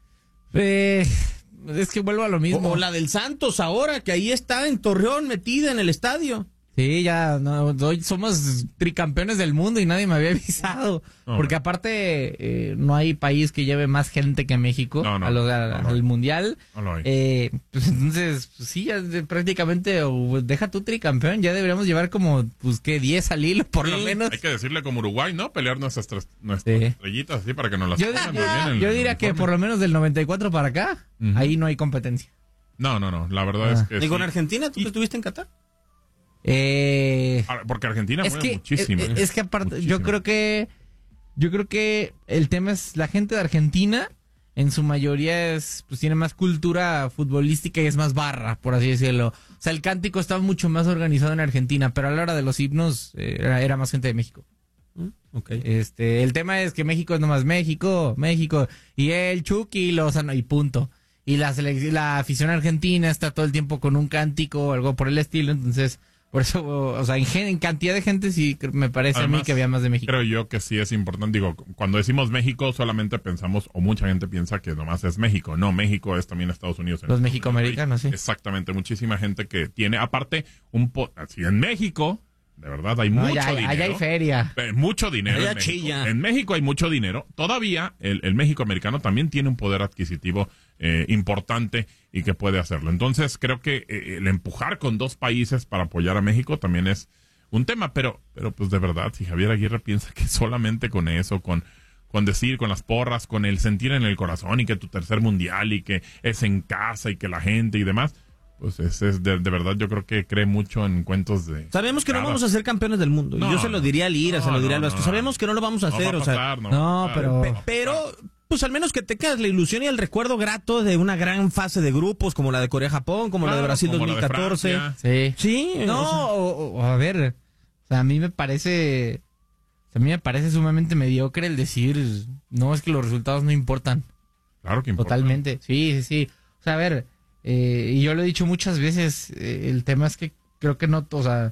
Es que vuelvo a lo mismo. O la del Santos ahora, que ahí está en Torreón metida en el estadio. Sí, ya hoy somos tricampeones del mundo y nadie me había avisado. Porque aparte no hay país que lleve más gente que México al Mundial. No lo hay. Pues entonces, pues sí, ya prácticamente deja tu tricampeón. Ya deberíamos llevar como, pues, ¿qué? 10 al hilo, por lo menos. Hay que decirle como Uruguay, ¿no? Pelear nuestras estrellitas así para que nos las pongan bien. Yo diría que por lo menos del 94 para acá, ahí no hay competencia. No. La verdad es que ¿Y con Argentina? ¿Tú que estuviste en Qatar? Porque Argentina mueve muchísimo. Es que aparte, muchísimo. yo creo que el tema es la gente de Argentina, en su mayoría pues tiene más cultura futbolística y es más barra, por así decirlo. O sea, el cántico estaba mucho más organizado en Argentina, pero a la hora de los himnos era más gente de México. Okay. El tema es que México es nomás México, y el Chucky, Lozano y punto. Y la afición argentina está todo el tiempo con un cántico o algo por el estilo, entonces... Por eso, o sea, en cantidad de gente sí me parece además, a mí que había más de México. Creo yo que sí es importante. Digo, cuando decimos México solamente pensamos, o mucha gente piensa que nomás es México. No, México es también Estados Unidos. Los mexicoamericanos, sí. Exactamente, muchísima gente que tiene, aparte, así en México, de verdad hay mucho dinero. Allá hay feria. Mucho dinero en México. En México hay mucho dinero. Todavía el México americano también tiene un poder adquisitivo importante y que puede hacerlo. Entonces creo que el empujar con dos países para apoyar a México también es un tema, pero pues de verdad, si Javier Aguirre piensa que solamente con eso, con decir, con las porras, con el sentir en el corazón y que tu tercer mundial y que es en casa y que la gente y demás, pues es de verdad yo creo que cree mucho en cuentos de... Sabemos que no vamos a ser campeones del mundo. Yo se lo diría a Lira, se lo diría al Vasco. Sabemos que no lo vamos a hacer. Pero pues al menos que te quedas la ilusión y el recuerdo grato de una gran fase de grupos como la de Corea-Japón, como la de Brasil 2014. Sí. No, a ver, o sea, a mí me parece sumamente mediocre el decir, no, es que los resultados no importan. Claro que importan. Totalmente, sí. O sea, a ver, y yo lo he dicho muchas veces, el tema es que creo que no, o sea,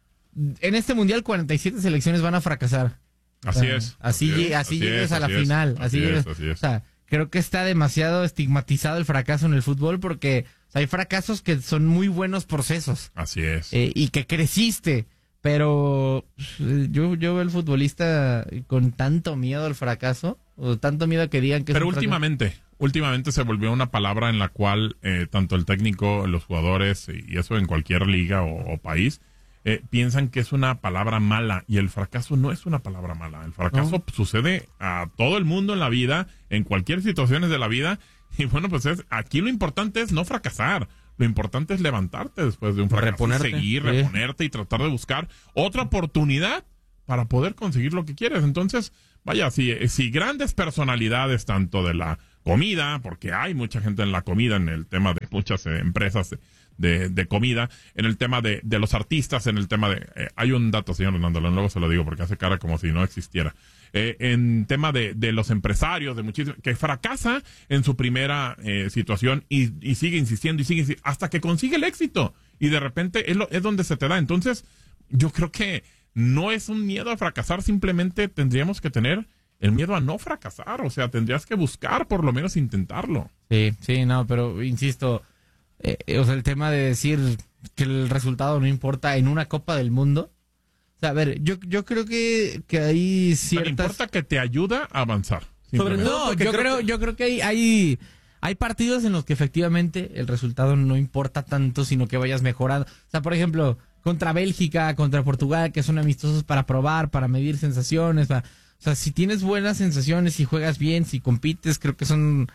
en este mundial 47 selecciones van a fracasar. Así es. Así llegues a la final. Así llegues. O sea, creo que está demasiado estigmatizado el fracaso en el fútbol porque hay fracasos que son muy buenos procesos. Así es. Y que creciste. Pero yo veo al futbolista con tanto miedo al fracaso, o tanto miedo a que digan que... Pero últimamente se volvió una palabra en la cual tanto el técnico, los jugadores, y eso en cualquier liga o país... piensan que es una palabra mala y el fracaso no es una palabra mala. El fracaso sucede a todo el mundo en la vida, en cualquier situación de la vida y bueno, pues aquí lo importante es no fracasar. Lo importante es levantarte después de un fracaso, reponerte y tratar de buscar otra oportunidad para poder conseguir lo que quieres. Entonces, vaya, si grandes personalidades tanto de la comida, porque hay mucha gente en la comida, en el tema de muchas empresas de comida, en el tema de los artistas, en el tema de... hay un dato, señor Hernando, luego se lo digo porque hace cara como si no existiera. En tema de los empresarios, de muchísimos, que fracasa en su primera situación y sigue insistiendo hasta que consigue el éxito. Y de repente es donde se te da. Entonces, yo creo que no es un miedo a fracasar, simplemente tendríamos que tener el miedo a no fracasar. O sea, tendrías que buscar por lo menos intentarlo. Sí, no, pero insisto... o sea, el tema de decir que el resultado no importa en una Copa del Mundo. O sea, a ver, yo creo que hay ciertas... Pero importa que te ayuda a avanzar. Sobre todo, yo creo que hay partidos en los que efectivamente el resultado no importa tanto, sino que vayas mejorando. O sea, por ejemplo, contra Bélgica, contra Portugal, que son amistosos para probar, para medir sensaciones. O sea, si tienes buenas sensaciones, si juegas bien, si compites, creo que son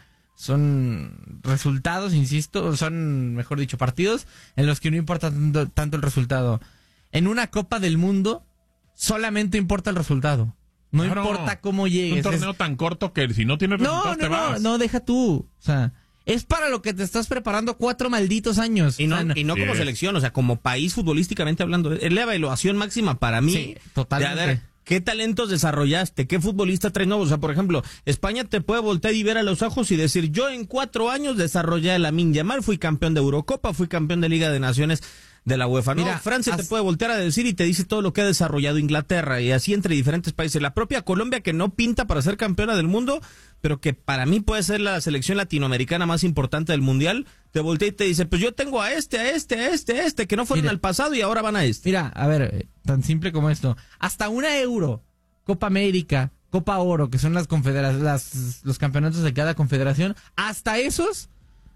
resultados, insisto, son, mejor dicho, partidos en los que no importa tanto el resultado. En una Copa del Mundo solamente importa el resultado. No importa cómo llegues. Un torneo tan corto que si no tienes resultados te vas. No, deja tú. O sea, es para lo que te estás preparando 4 malditos años. Y no como selección, o sea, como país futbolísticamente hablando. Es la evaluación máxima para mí. Sí, totalmente. De, a ver, ¿qué talentos desarrollaste? ¿Qué futbolista traes nuevos? O sea, por ejemplo, España te puede voltear y ver a los ojos y decir, yo en 4 años desarrollé a Lamine Yamal, fui campeón de Eurocopa, fui campeón de Liga de Naciones de la UEFA. Mira, Francia te puede voltear a decir y te dice todo lo que ha desarrollado Inglaterra, y así entre diferentes países. La propia Colombia, que no pinta para ser campeona del mundo, pero que para mí puede ser la selección latinoamericana más importante del mundial, te voltea y te dice, pues yo tengo a este, que no fueron al pasado y ahora van a este. Mira, a ver, tan simple como esto. Hasta una Euro, Copa América, Copa Oro, que son los campeonatos de cada confederación, hasta esos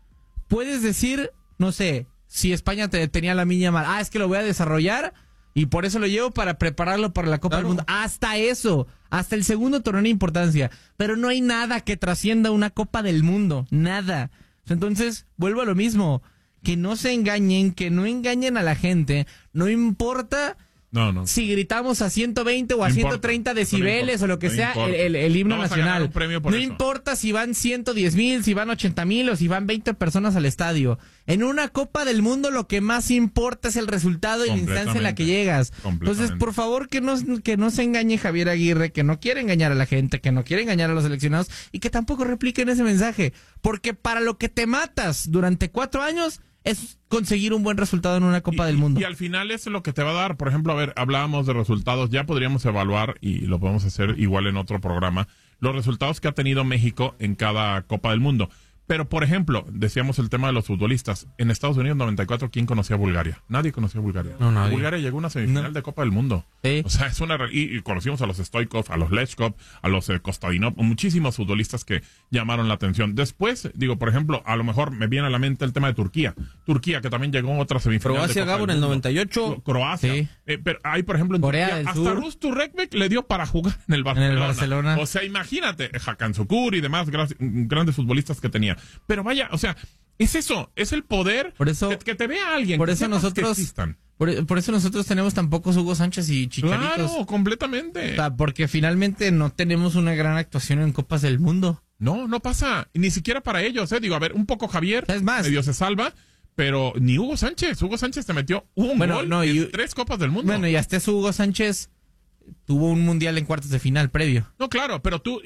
puedes decir, no sé, si España tenía la Lamine Yamal, es que lo voy a desarrollar y por eso lo llevo para prepararlo para la Copa del Mundo. Hasta eso, hasta el segundo torneo de importancia. Pero no hay nada que trascienda una Copa del Mundo, nada. Entonces, vuelvo a lo mismo, que no se engañen, que no engañen a la gente, no importa... No. Si gritamos a 120 o a 130 decibeles o lo que sea el himno nacional. No importa si van 110,000, si van 80,000 o si van 20 personas al estadio. En una Copa del Mundo lo que más importa es el resultado y la instancia en la que llegas. Entonces, por favor, que no se engañe Javier Aguirre, que no quiere engañar a la gente, que no quiere engañar a los seleccionados y que tampoco repliquen ese mensaje. Porque para lo que te matas durante 4 años... es conseguir un buen resultado en una Copa del Mundo. Y al final es lo que te va a dar. Por ejemplo, a ver, hablábamos de resultados. Ya podríamos evaluar, y lo podemos hacer igual en otro programa, los resultados que ha tenido México en cada Copa del Mundo. Pero, por ejemplo, decíamos el tema de los futbolistas. En Estados Unidos 94, ¿quién conocía a Bulgaria? Nadie conocía a Bulgaria. No, nadie. Bulgaria llegó a una semifinal de Copa del Mundo. Sí. O sea, es una... Y conocimos a los Stoichkov, a los Lechkov, a los Kostadinov, muchísimos futbolistas que llamaron la atención. Después, digo, por ejemplo, a lo mejor me viene a la mente el tema de Turquía. Turquía, que también llegó a otra semifinal Croacia, de Copa Gabo, en el 98. Croacia. Sí. Pero hay, por ejemplo, en Corea Turquía, del hasta Sur. Rus Turrekbek le dio para jugar en el Barcelona. O sea, imagínate, Hakan Şükür y demás grandes futbolistas que tenía. Pero vaya, o sea, es eso, es el poder por eso, que te vea alguien. Por eso nosotros por eso nosotros tenemos tan pocos Hugo Sánchez y Chicharitos. Claro, completamente. O sea, porque finalmente no tenemos una gran actuación en Copas del Mundo. No pasa, ni siquiera para ellos, digo, a ver, un poco Javier, es más, medio se salva, pero ni Hugo Sánchez te metió un gol en 3 Copas del Mundo. Bueno, y hasta eso Hugo Sánchez tuvo un mundial en cuartos de final previo. No, claro, pero tú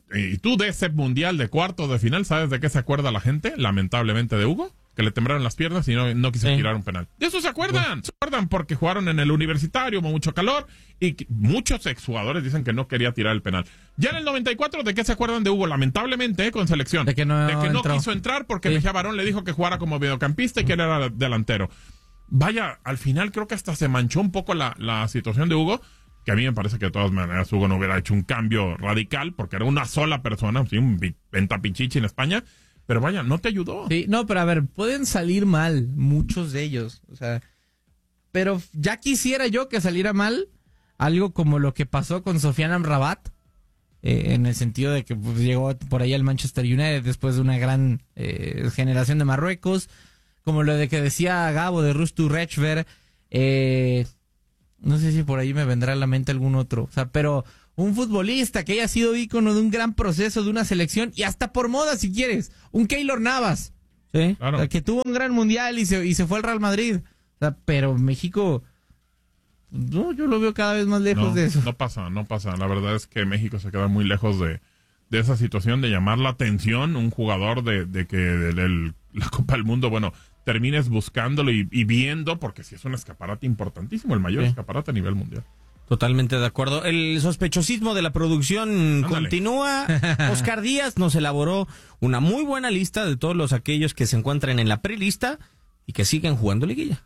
de ese mundial de cuartos de final, ¿sabes de qué se acuerda la gente? Lamentablemente de Hugo, que le temblaron las piernas y no quiso tirar un penal. De eso se acuerdan. Se acuerdan porque jugaron en el Universitario, hubo mucho calor y muchos exjugadores dicen que no quería tirar el penal. Ya en el 94, ¿de qué se acuerdan de Hugo? Lamentablemente, con selección. De que no quiso entrar porque Mejía Barón le dijo que jugara como mediocampista y que él era delantero. Vaya, al final creo que hasta se manchó un poco la situación de Hugo, que a mí me parece que de todas maneras Hugo no hubiera hecho un cambio radical, porque era una sola persona, ¿sí? Un pentapichichi en España, pero vaya, no te ayudó. Sí, no, pero a ver, pueden salir mal muchos de ellos, o sea, pero ya quisiera yo que saliera mal algo como lo que pasó con Sofiane Amrabat, en el sentido de que pues, llegó por ahí al Manchester United después de una gran generación de Marruecos, como lo de que decía Gabo de Rus Turrekbek, no sé si por ahí me vendrá a la mente algún otro. O sea, pero un futbolista que haya sido ícono de un gran proceso de una selección y hasta por moda, si quieres. Un Keylor Navas. ¿Sí? Claro. O sea, que tuvo un gran mundial y se fue al Real Madrid. O sea, pero México... No, yo lo veo cada vez más lejos de eso. No pasa. La verdad es que México se queda muy lejos de esa situación de llamar la atención un jugador de que la Copa del Mundo, bueno, termines buscándolo y viendo, porque sí es un escaparate importantísimo, el mayor escaparate a nivel mundial. Totalmente de acuerdo. El sospechosismo de la producción continúa. Oscar Díaz nos elaboró una muy buena lista de todos aquellos que se encuentran en la prelista y que siguen jugando liguilla.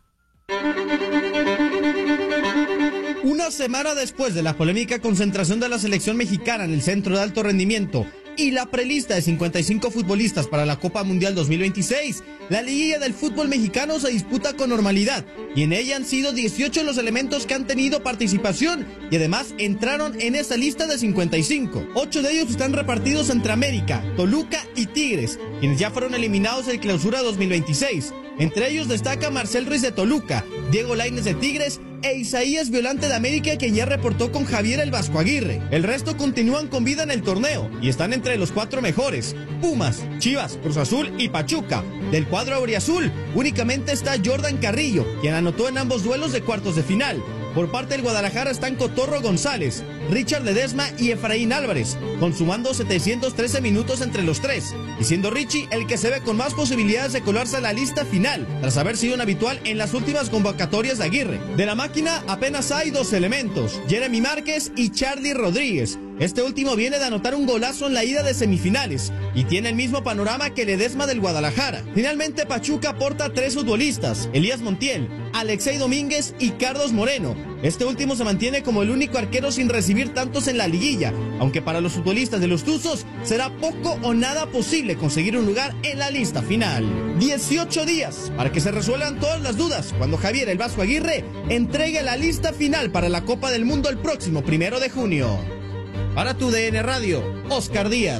Una semana después de la polémica concentración de la selección mexicana en el Centro de Alto Rendimiento y la prelista de 55 futbolistas para la Copa Mundial 2026, la liguilla del fútbol mexicano se disputa con normalidad y en ella han sido 18 los elementos que han tenido participación y además entraron en esa lista de 55. 8 de ellos están repartidos entre América, Toluca y Tigres, quienes ya fueron eliminados en Clausura 2026. Entre ellos destaca Marcel Ruiz de Toluca, Diego Lainez de Tigres e Isaías Violante de América, quien ya reportó con Javier el Vasco Aguirre. El resto continúan con vida en el torneo y están entre los 4 mejores: Pumas, Chivas, Cruz Azul y Pachuca. Del cuadro auriazul únicamente está Jordan Carrillo, quien anotó en ambos duelos de cuartos de final. Por parte del Guadalajara están Cotorro González, Richard Ledesma y Efraín Álvarez, consumando 713 minutos entre los 3, y siendo Richie el que se ve con más posibilidades de colarse a la lista final, tras haber sido un habitual en las últimas convocatorias de Aguirre. De la máquina apenas hay 2 elementos: Jeremy Márquez y Charlie Rodríguez. Este último viene de anotar un golazo en la ida de semifinales y tiene el mismo panorama que Ledesma del Guadalajara. Finalmente, Pachuca aporta 3 futbolistas: Elías Montiel, Alexei Domínguez y Carlos Moreno. Este último se mantiene como el único arquero sin recibir tantos en la liguilla, aunque para los futbolistas de los Tuzos será poco o nada posible conseguir un lugar en la lista final. 18 días para que se resuelvan todas las dudas cuando Javier el Vasco Aguirre entregue la lista final para la Copa del Mundo el próximo 1 de junio. Para tu DN Radio, Oscar Díaz.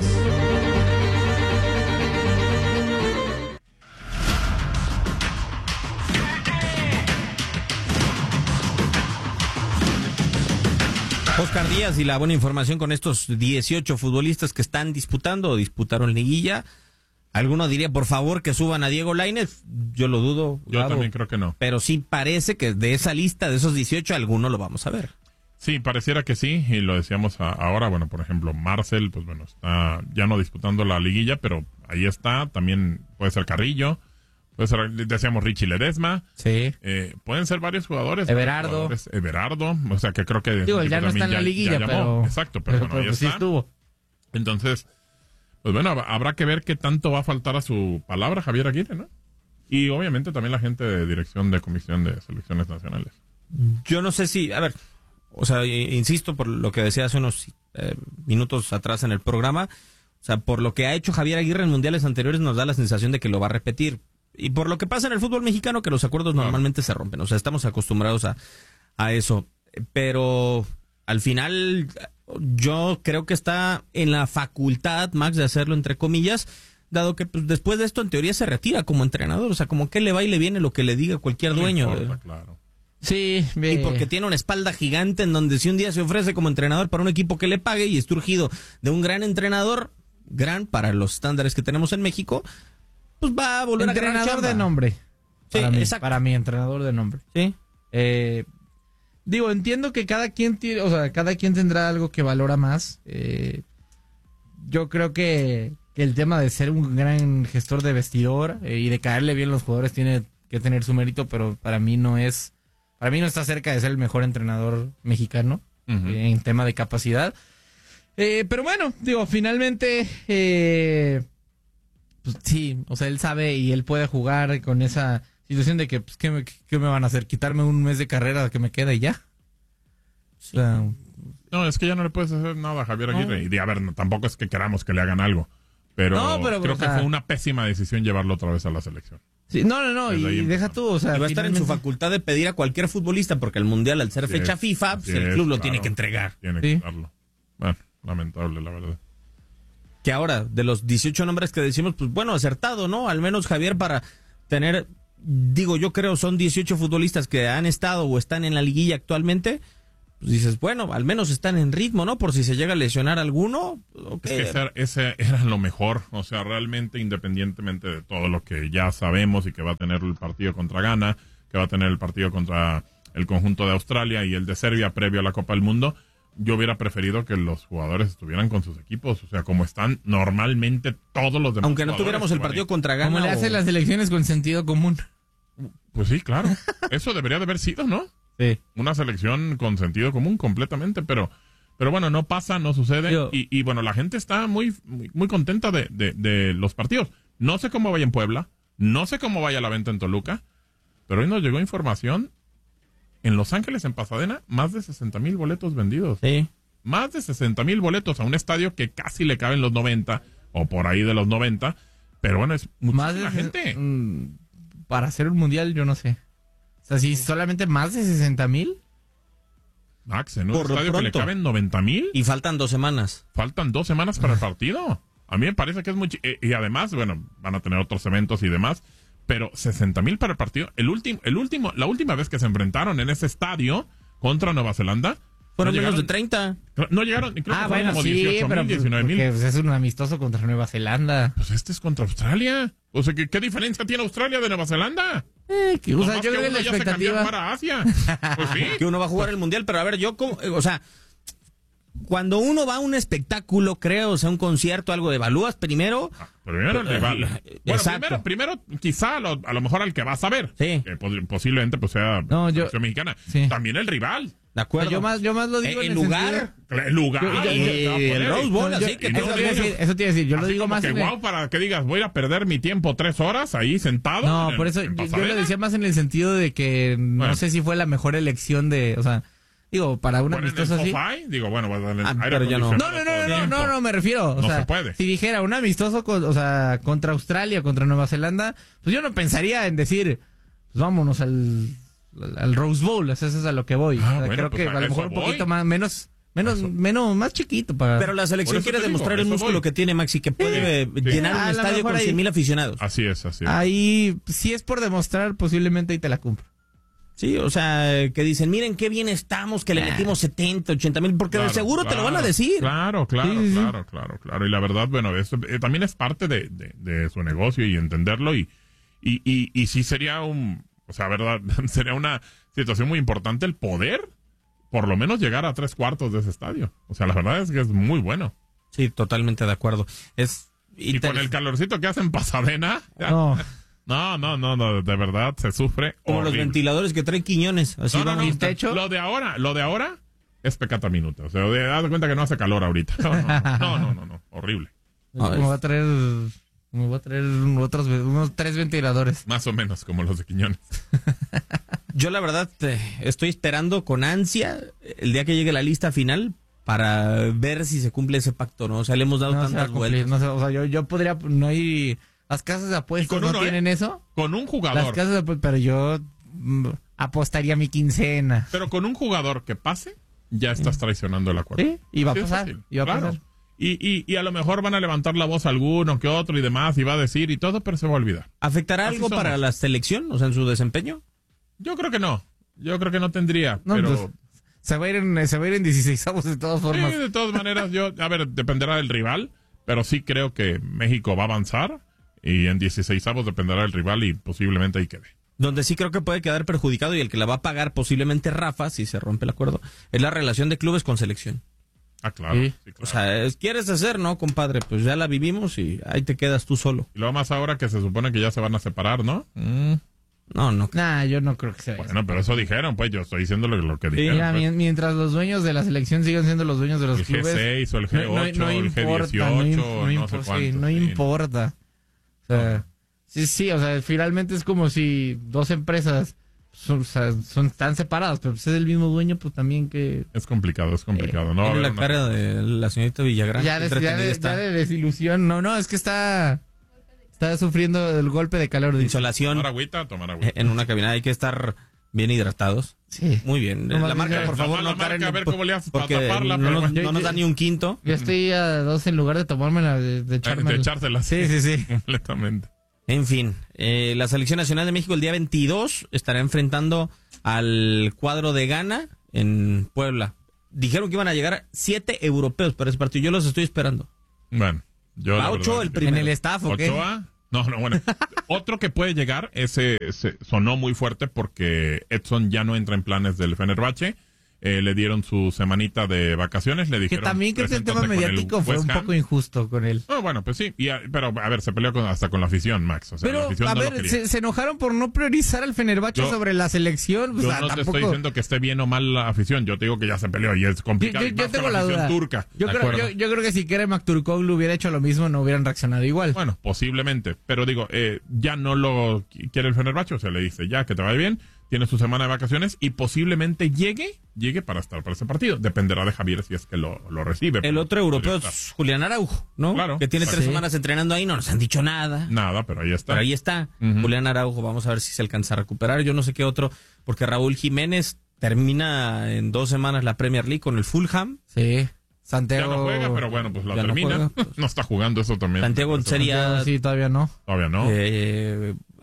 Oscar Díaz y la buena información con estos 18 futbolistas que están disputando o disputaron liguilla. Alguno diría, por favor, que suban a Diego Lainez. Yo lo dudo. Yo también creo que no. Pero sí parece que de esa lista, de esos 18, alguno lo vamos a ver. Sí, pareciera que sí, y lo decíamos ahora. Bueno, por ejemplo, Marcel, pues bueno, está ya no disputando la liguilla, pero ahí está. También puede ser Carrillo, puede ser, decíamos, Richie Ledesma. Sí. Pueden ser varios jugadores. Everardo, o sea, que creo que... Digo, ya no está en la liguilla, pero... Exacto, pero bueno, ahí sí está. Estuvo. Entonces, pues bueno, habrá que ver qué tanto va a faltar a su palabra Javier Aguirre, ¿no? Y obviamente también la gente de dirección de comisión de selecciones nacionales. Yo no sé si... A ver... O sea, insisto por lo que decía hace unos minutos atrás en el programa, o sea, por lo que ha hecho Javier Aguirre en mundiales anteriores nos da la sensación de que lo va a repetir. Y por lo que pasa en el fútbol mexicano, que los acuerdos normalmente se rompen. O sea, estamos acostumbrados a eso. Pero al final yo creo que está en la facultad, Max, de hacerlo entre comillas, dado que pues, después de esto en teoría se retira como entrenador. O sea, como que le va y le viene lo que le diga cualquier dueño. Importa, claro. Sí, y porque tiene una espalda gigante en donde si un día se ofrece como entrenador para un equipo que le pague y es urgido de un gran entrenador, gran para los estándares que tenemos en México, pues va a volver entrenador a ganar chamba. De nombre. Sí, para mí, entrenador de nombre. Sí. Digo, entiendo que cada quien tendrá algo que valora más. Yo creo que el tema de ser un gran gestor de vestidor y de caerle bien a los jugadores tiene que tener su mérito, pero para mí no está cerca de ser el mejor entrenador mexicano en tema de capacidad. Pero bueno, digo, finalmente, pues sí, o sea, él sabe y él puede jugar con esa situación de que, pues, ¿qué me van a hacer? ¿Quitarme un mes de carrera que me queda y ya? Sí. O sea, no, es que ya no le puedes hacer nada a Javier Aguirre. Y a ver, no, tampoco es que queramos que le hagan algo. Pero creo que fue una pésima decisión llevarlo otra vez a la selección. Sí, no, y deja tú, o sea... Y va a estar en su facultad de pedir a cualquier futbolista, porque el Mundial, al ser fecha FIFA, pues el club lo tiene que entregar. Tiene que darlo. Bueno, lamentable, la verdad. Que ahora, de los 18 nombres que decimos, pues bueno, acertado, ¿no? Al menos Javier para tener, digo, yo creo son 18 futbolistas que han estado o están en la liguilla actualmente. Pues dices, bueno, al menos están en ritmo, ¿no? Por si se llega a lesionar alguno. Okay. Es que ese era lo mejor. O sea, realmente, independientemente de todo lo que ya sabemos y que va a tener el partido contra Ghana, que va a tener el partido contra el conjunto de Australia y el de Serbia previo a la Copa del Mundo, yo hubiera preferido que los jugadores estuvieran con sus equipos. O sea, como están normalmente todos los demás. Aunque no tuviéramos el partido contra Ghana. Como le hacen las elecciones con sentido común. Pues sí, claro. Eso debería de haber sido, ¿no? Sí. Una selección con sentido común completamente, pero bueno, no pasa, no sucede. Y bueno, la gente está muy contenta de los partidos. No sé cómo vaya en Puebla, no sé cómo vaya la venta en Toluca, pero hoy nos llegó información en Los Ángeles, en Pasadena, más de 60,000 boletos vendidos. Sí. Más de 60,000 boletos a un estadio que casi le caben los 90, o por ahí de los 90, pero bueno, es muchísima gente. Para hacer un mundial, yo no sé. O sea, si solamente más de 60,000. Max, en un estadio que le caben 90,000. Y faltan 2 semanas. Faltan 2 semanas para el partido. A mí me parece que es muy... y además, bueno, van a tener otros eventos y demás, pero 60,000 para el partido. La última vez que se enfrentaron en ese estadio contra Nueva Zelanda, fueron menos de 30. No llegaron, creo que fueron como 18,000, 19,000. Es un amistoso contra Nueva Zelanda. Pues este es contra Australia. O sea, ¿qué diferencia tiene Australia de Nueva Zelanda? Yo creo que la expectativa para Asia. Pues sí. Que uno va a jugar el Mundial, pero a ver, cuando uno va a un espectáculo, creo, o sea, un concierto, algo, evalúas primero. Primero el rival. Bueno, primero quizá a lo mejor al que vas a ver. Sí. Que posiblemente pues sea la selección mexicana. Sí. También el rival. De acuerdo. Yo más lo digo el lugar. El lugar. El Rose Bowl, así que eso te iba a decir. Yo lo digo más que para que digas, voy a perder mi tiempo 3 horas ahí sentado. No, por eso yo lo decía más en el sentido de que no sé si fue la mejor elección de, o sea, digo, para un amistoso así. Digo, bueno, vas a darle pero ya no. No, me refiero. O sea, se puede. Si dijera un amistoso contra Australia, contra Nueva Zelanda, pues yo no pensaría en decir, pues vámonos al Rose Bowl, eso es a lo que voy. Creo que a lo mejor un poquito más, más chiquito para. Pero la selección quiere demostrar el músculo que tiene Maxi, que puede llenar un estadio con 100,000 aficionados. Así es. Ahí, si es por demostrar, posiblemente ahí te la cumplo. Sí, o sea, que dicen, miren qué bien estamos, que le metimos 70, 80,000, porque de seguro te lo van a decir. Claro. Y la verdad, bueno, eso también es parte de su negocio y entenderlo y sí sería verdad, sería una situación muy importante el poder, por lo menos llegar a 3/4 de ese estadio. O sea, la verdad es que es muy bueno. Sí, totalmente de acuerdo. Y con el calorcito que hace en Pasadena. No, de verdad se sufre. Como horrible. Los ventiladores que traen Quiñones. Así techo. Lo de ahora es pecata minuta. O sea, haz de cuenta que no hace calor ahorita. No, horrible. Me voy a traer unos 3 ventiladores. Más o menos, como los de Quiñones. Yo la verdad estoy esperando con ansia el día que llegue la lista final para ver si se cumple ese pacto, ¿no? O sea, le hemos dado tantas vueltas. Yo podría, no hay, las casas de apuestas no tienen eso. Con un jugador. Las casas de apuestas, pero yo apostaría mi quincena. Pero con un jugador que pase, ya estás traicionando el acuerdo. Sí, y va a pasar. Y a lo mejor van a levantar la voz alguno que otro y demás, y va a decir y todo, pero se va a olvidar. ¿Afectará algo para la selección, o sea, en su desempeño? Yo creo que no. Yo creo que no tendría, pero... Pues, se va a ir en 16avos de todas formas. Sí, de todas maneras, dependerá del rival, pero sí creo que México va a avanzar y en 16avos dependerá del rival y posiblemente ahí quede. Donde sí creo que puede quedar perjudicado y el que la va a pagar posiblemente Rafa, si se rompe el acuerdo, es la relación de clubes con selección. Ah, claro. Sí, claro. O sea, ¿quieres hacer, no, compadre? Pues ya la vivimos y ahí te quedas tú solo. Y luego más ahora que se supone que ya se van a separar, ¿no? No. Yo no creo que sea. Bueno, pero eso dijeron, pues yo estoy diciendo lo que dijeron. Mira, pues. Mientras los dueños de la selección sigan siendo los dueños de los clubes. El G6 o el G8 o el G18, no sé cuánto. No importa. O sea, sí, o sea, finalmente es como si dos empresas son tan separadas, pero pues es el mismo dueño, pues también que... Es complicado. No, la cara de la señorita Villagrán. Ya de desilusión. No, es que está sufriendo el golpe de calor. Insolación. Tomar agüita. En una cabina hay que estar bien hidratados. Sí. Muy bien. La marca, por favor, no caer a ver cómo le haces para porque taparla. No nos da ni un quinto. Yo estoy a 2 en lugar de tomármela, de echársela. Sí. Completamente. En fin, la Selección Nacional de México el día 22 estará enfrentando al cuadro de Ghana en Puebla. Dijeron que iban a llegar 7 europeos para ese partido. Yo los estoy esperando. Bueno, yo... ¿A 8 el primero? ¿En el staff o qué? ¿Ochoa? No, bueno. Otro que puede llegar, ese sonó muy fuerte porque Edson ya no entra en planes del Fenerbahce. Le dieron su semanita de vacaciones, le dijeron... Que también creo que el tema mediático fue un poco injusto con él. No, bueno, pues sí, pero a ver, se peleó hasta con la afición, Max. O sea, pero, la afición a no ver, se enojaron por no priorizar al Fenerbahce sobre la selección. Yo no te estoy diciendo que esté bien o mal la afición, yo te digo que ya se peleó y es complicado. Yo tengo la duda. Turca. Yo creo que si Kerem Aktürkoğlu hubiera hecho lo mismo, no hubieran reaccionado igual. Bueno, posiblemente, pero digo, ya no lo quiere el Fenerbahce, o sea, le dice ya que te vaya bien, tiene su semana de vacaciones y posiblemente llegue para estar para ese partido. Dependerá de Javier si es que lo recibe. El otro europeo es Julián Araujo, ¿no? Claro. Que tiene 3 semanas entrenando ahí, no nos han dicho nada. Nada, pero ahí está. Julián Araujo, vamos a ver si se alcanza a recuperar. Yo no sé qué otro, porque Raúl Jiménez termina en 2 semanas la Premier League con el Fulham. Sí. Santiago... Ya no juega, pero bueno, pues la termina. No está jugando eso también. Santiago en Serie A... Sí, todavía no. Todavía no.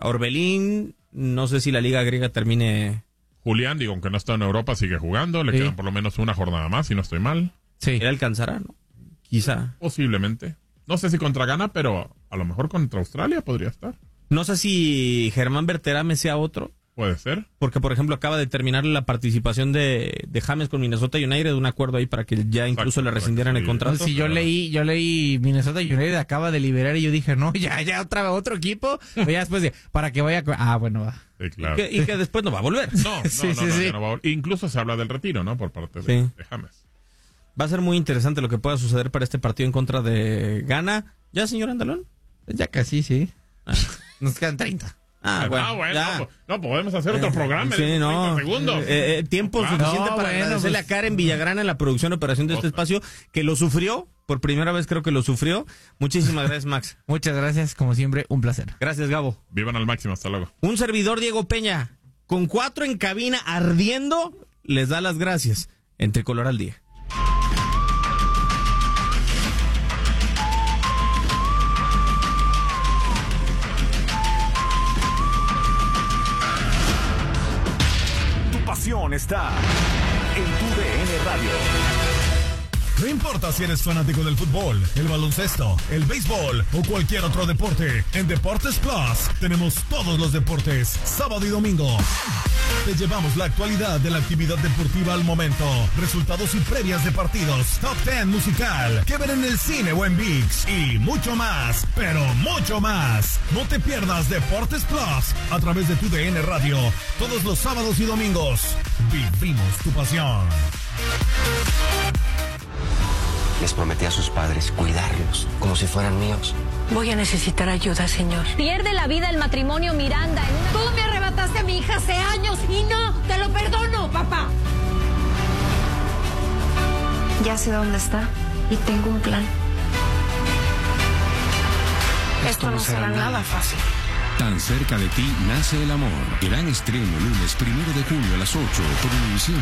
Orbelín, no sé si la liga griega termine. Julián, digo, aunque no está en Europa, sigue jugando. Le quedan por lo menos una jornada más, si no estoy mal. Sí. Él alcanzará, ¿no? Quizá. Posiblemente. No sé si contra Ghana, pero a lo mejor contra Australia podría estar. No sé si Germán Berterame sea otro. Puede ser. Porque, por ejemplo, acaba de terminar la participación de James con Minnesota United, un acuerdo ahí para que ya incluso le rescindieran el contrato. Sí, yo leí Minnesota United acaba de liberar y yo dije, no, ya otro equipo. Pero ya después para que vaya... bueno, va. Sí, claro. Y que después no va a volver. No, no va a volver. Incluso se habla del retiro, ¿no? Por parte de James. Va a ser muy interesante lo que pueda suceder para este partido en contra de Ghana. ¿Ya, señor Andalón? Ya casi, sí. Nos quedan 30. Bueno, no podemos hacer otro programa en 30 segundos. Tiempo suficiente para agradecerle a Karen Villagrana en la producción y operación de este espacio, que lo sufrió, por primera vez creo que lo sufrió. Muchísimas gracias, Max. Muchas gracias, como siempre, un placer. Gracias, Gabo. Vivan al máximo, hasta luego. Un servidor, Diego Peña, con 4 en cabina ardiendo, les da las gracias en Tricolor al Día. Está en tu DN Radio. No importa si eres fanático del fútbol, el baloncesto, el béisbol o cualquier otro deporte, en Deportes Plus tenemos todos los deportes, sábado y domingo. Te llevamos la actualidad de la actividad deportiva al momento, resultados y previas de partidos, top 10 musical, que ver en el cine o en ViX y mucho más, pero mucho más. No te pierdas Deportes Plus a través de tu DN Radio, todos los sábados y domingos. Vivimos tu pasión. Les prometí a sus padres cuidarlos como si fueran míos. Voy a necesitar ayuda, señor. Pierde la vida el matrimonio Miranda en una... Tú me arrebataste a mi hija hace años y no, te lo perdono, papá. Ya sé dónde está y tengo un plan. Esto no será nada fácil. Tan cerca de ti nace el amor. Gran estreno lunes 1 de junio a las 8 por Univisión.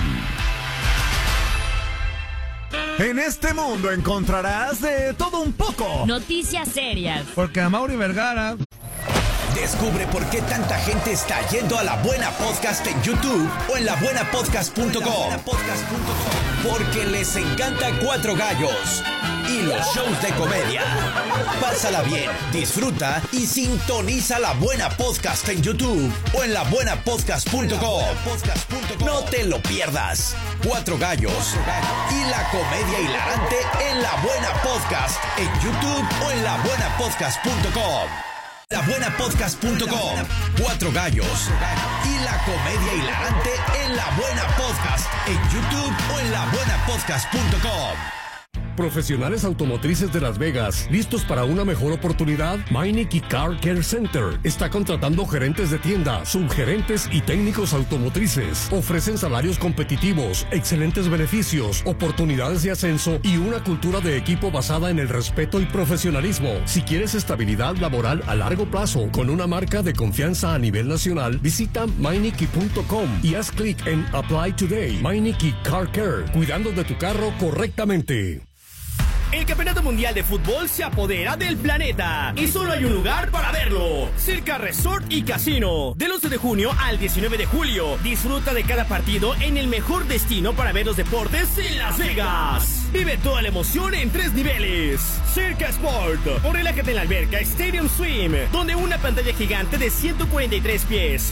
En este mundo encontrarás de todo un poco. Noticias serias. Porque Amaury Vergara... Descubre por qué tanta gente está yendo a La Buena Podcast en YouTube o en labuenapodcast.com. Porque les encanta Cuatro Gallos y los shows de comedia. Pásala bien, disfruta y sintoniza La Buena Podcast en YouTube o en labuenapodcast.com. No te lo pierdas. Cuatro Gallos y la comedia hilarante en La Buena Podcast en YouTube o en labuenapodcast.com. labuenapodcast.com. Cuatro Gallos y la comedia hilarante en La Buena Podcast en YouTube o en labuenapodcast.com. Profesionales automotrices de Las Vegas, ¿listos para una mejor oportunidad? Meineke Car Care Center está contratando gerentes de tienda, subgerentes y técnicos automotrices. Ofrecen salarios competitivos, excelentes beneficios, oportunidades de ascenso y una cultura de equipo basada en el respeto y profesionalismo. Si quieres estabilidad laboral a largo plazo con una marca de confianza a nivel nacional, visita Meineke.com y haz clic en Apply Today. Meineke Car Care, cuidando de tu carro correctamente. El Campeonato Mundial de Fútbol se apodera del planeta y solo hay un lugar para verlo: Circa Resort y Casino. Del 11 de junio al 19 de julio, disfruta de cada partido en el mejor destino para ver los deportes en Las Vegas. Vive toda la emoción en 3 niveles. Circa Sport, o relájate en la alberca Stadium Swim, donde una pantalla gigante de 143 pies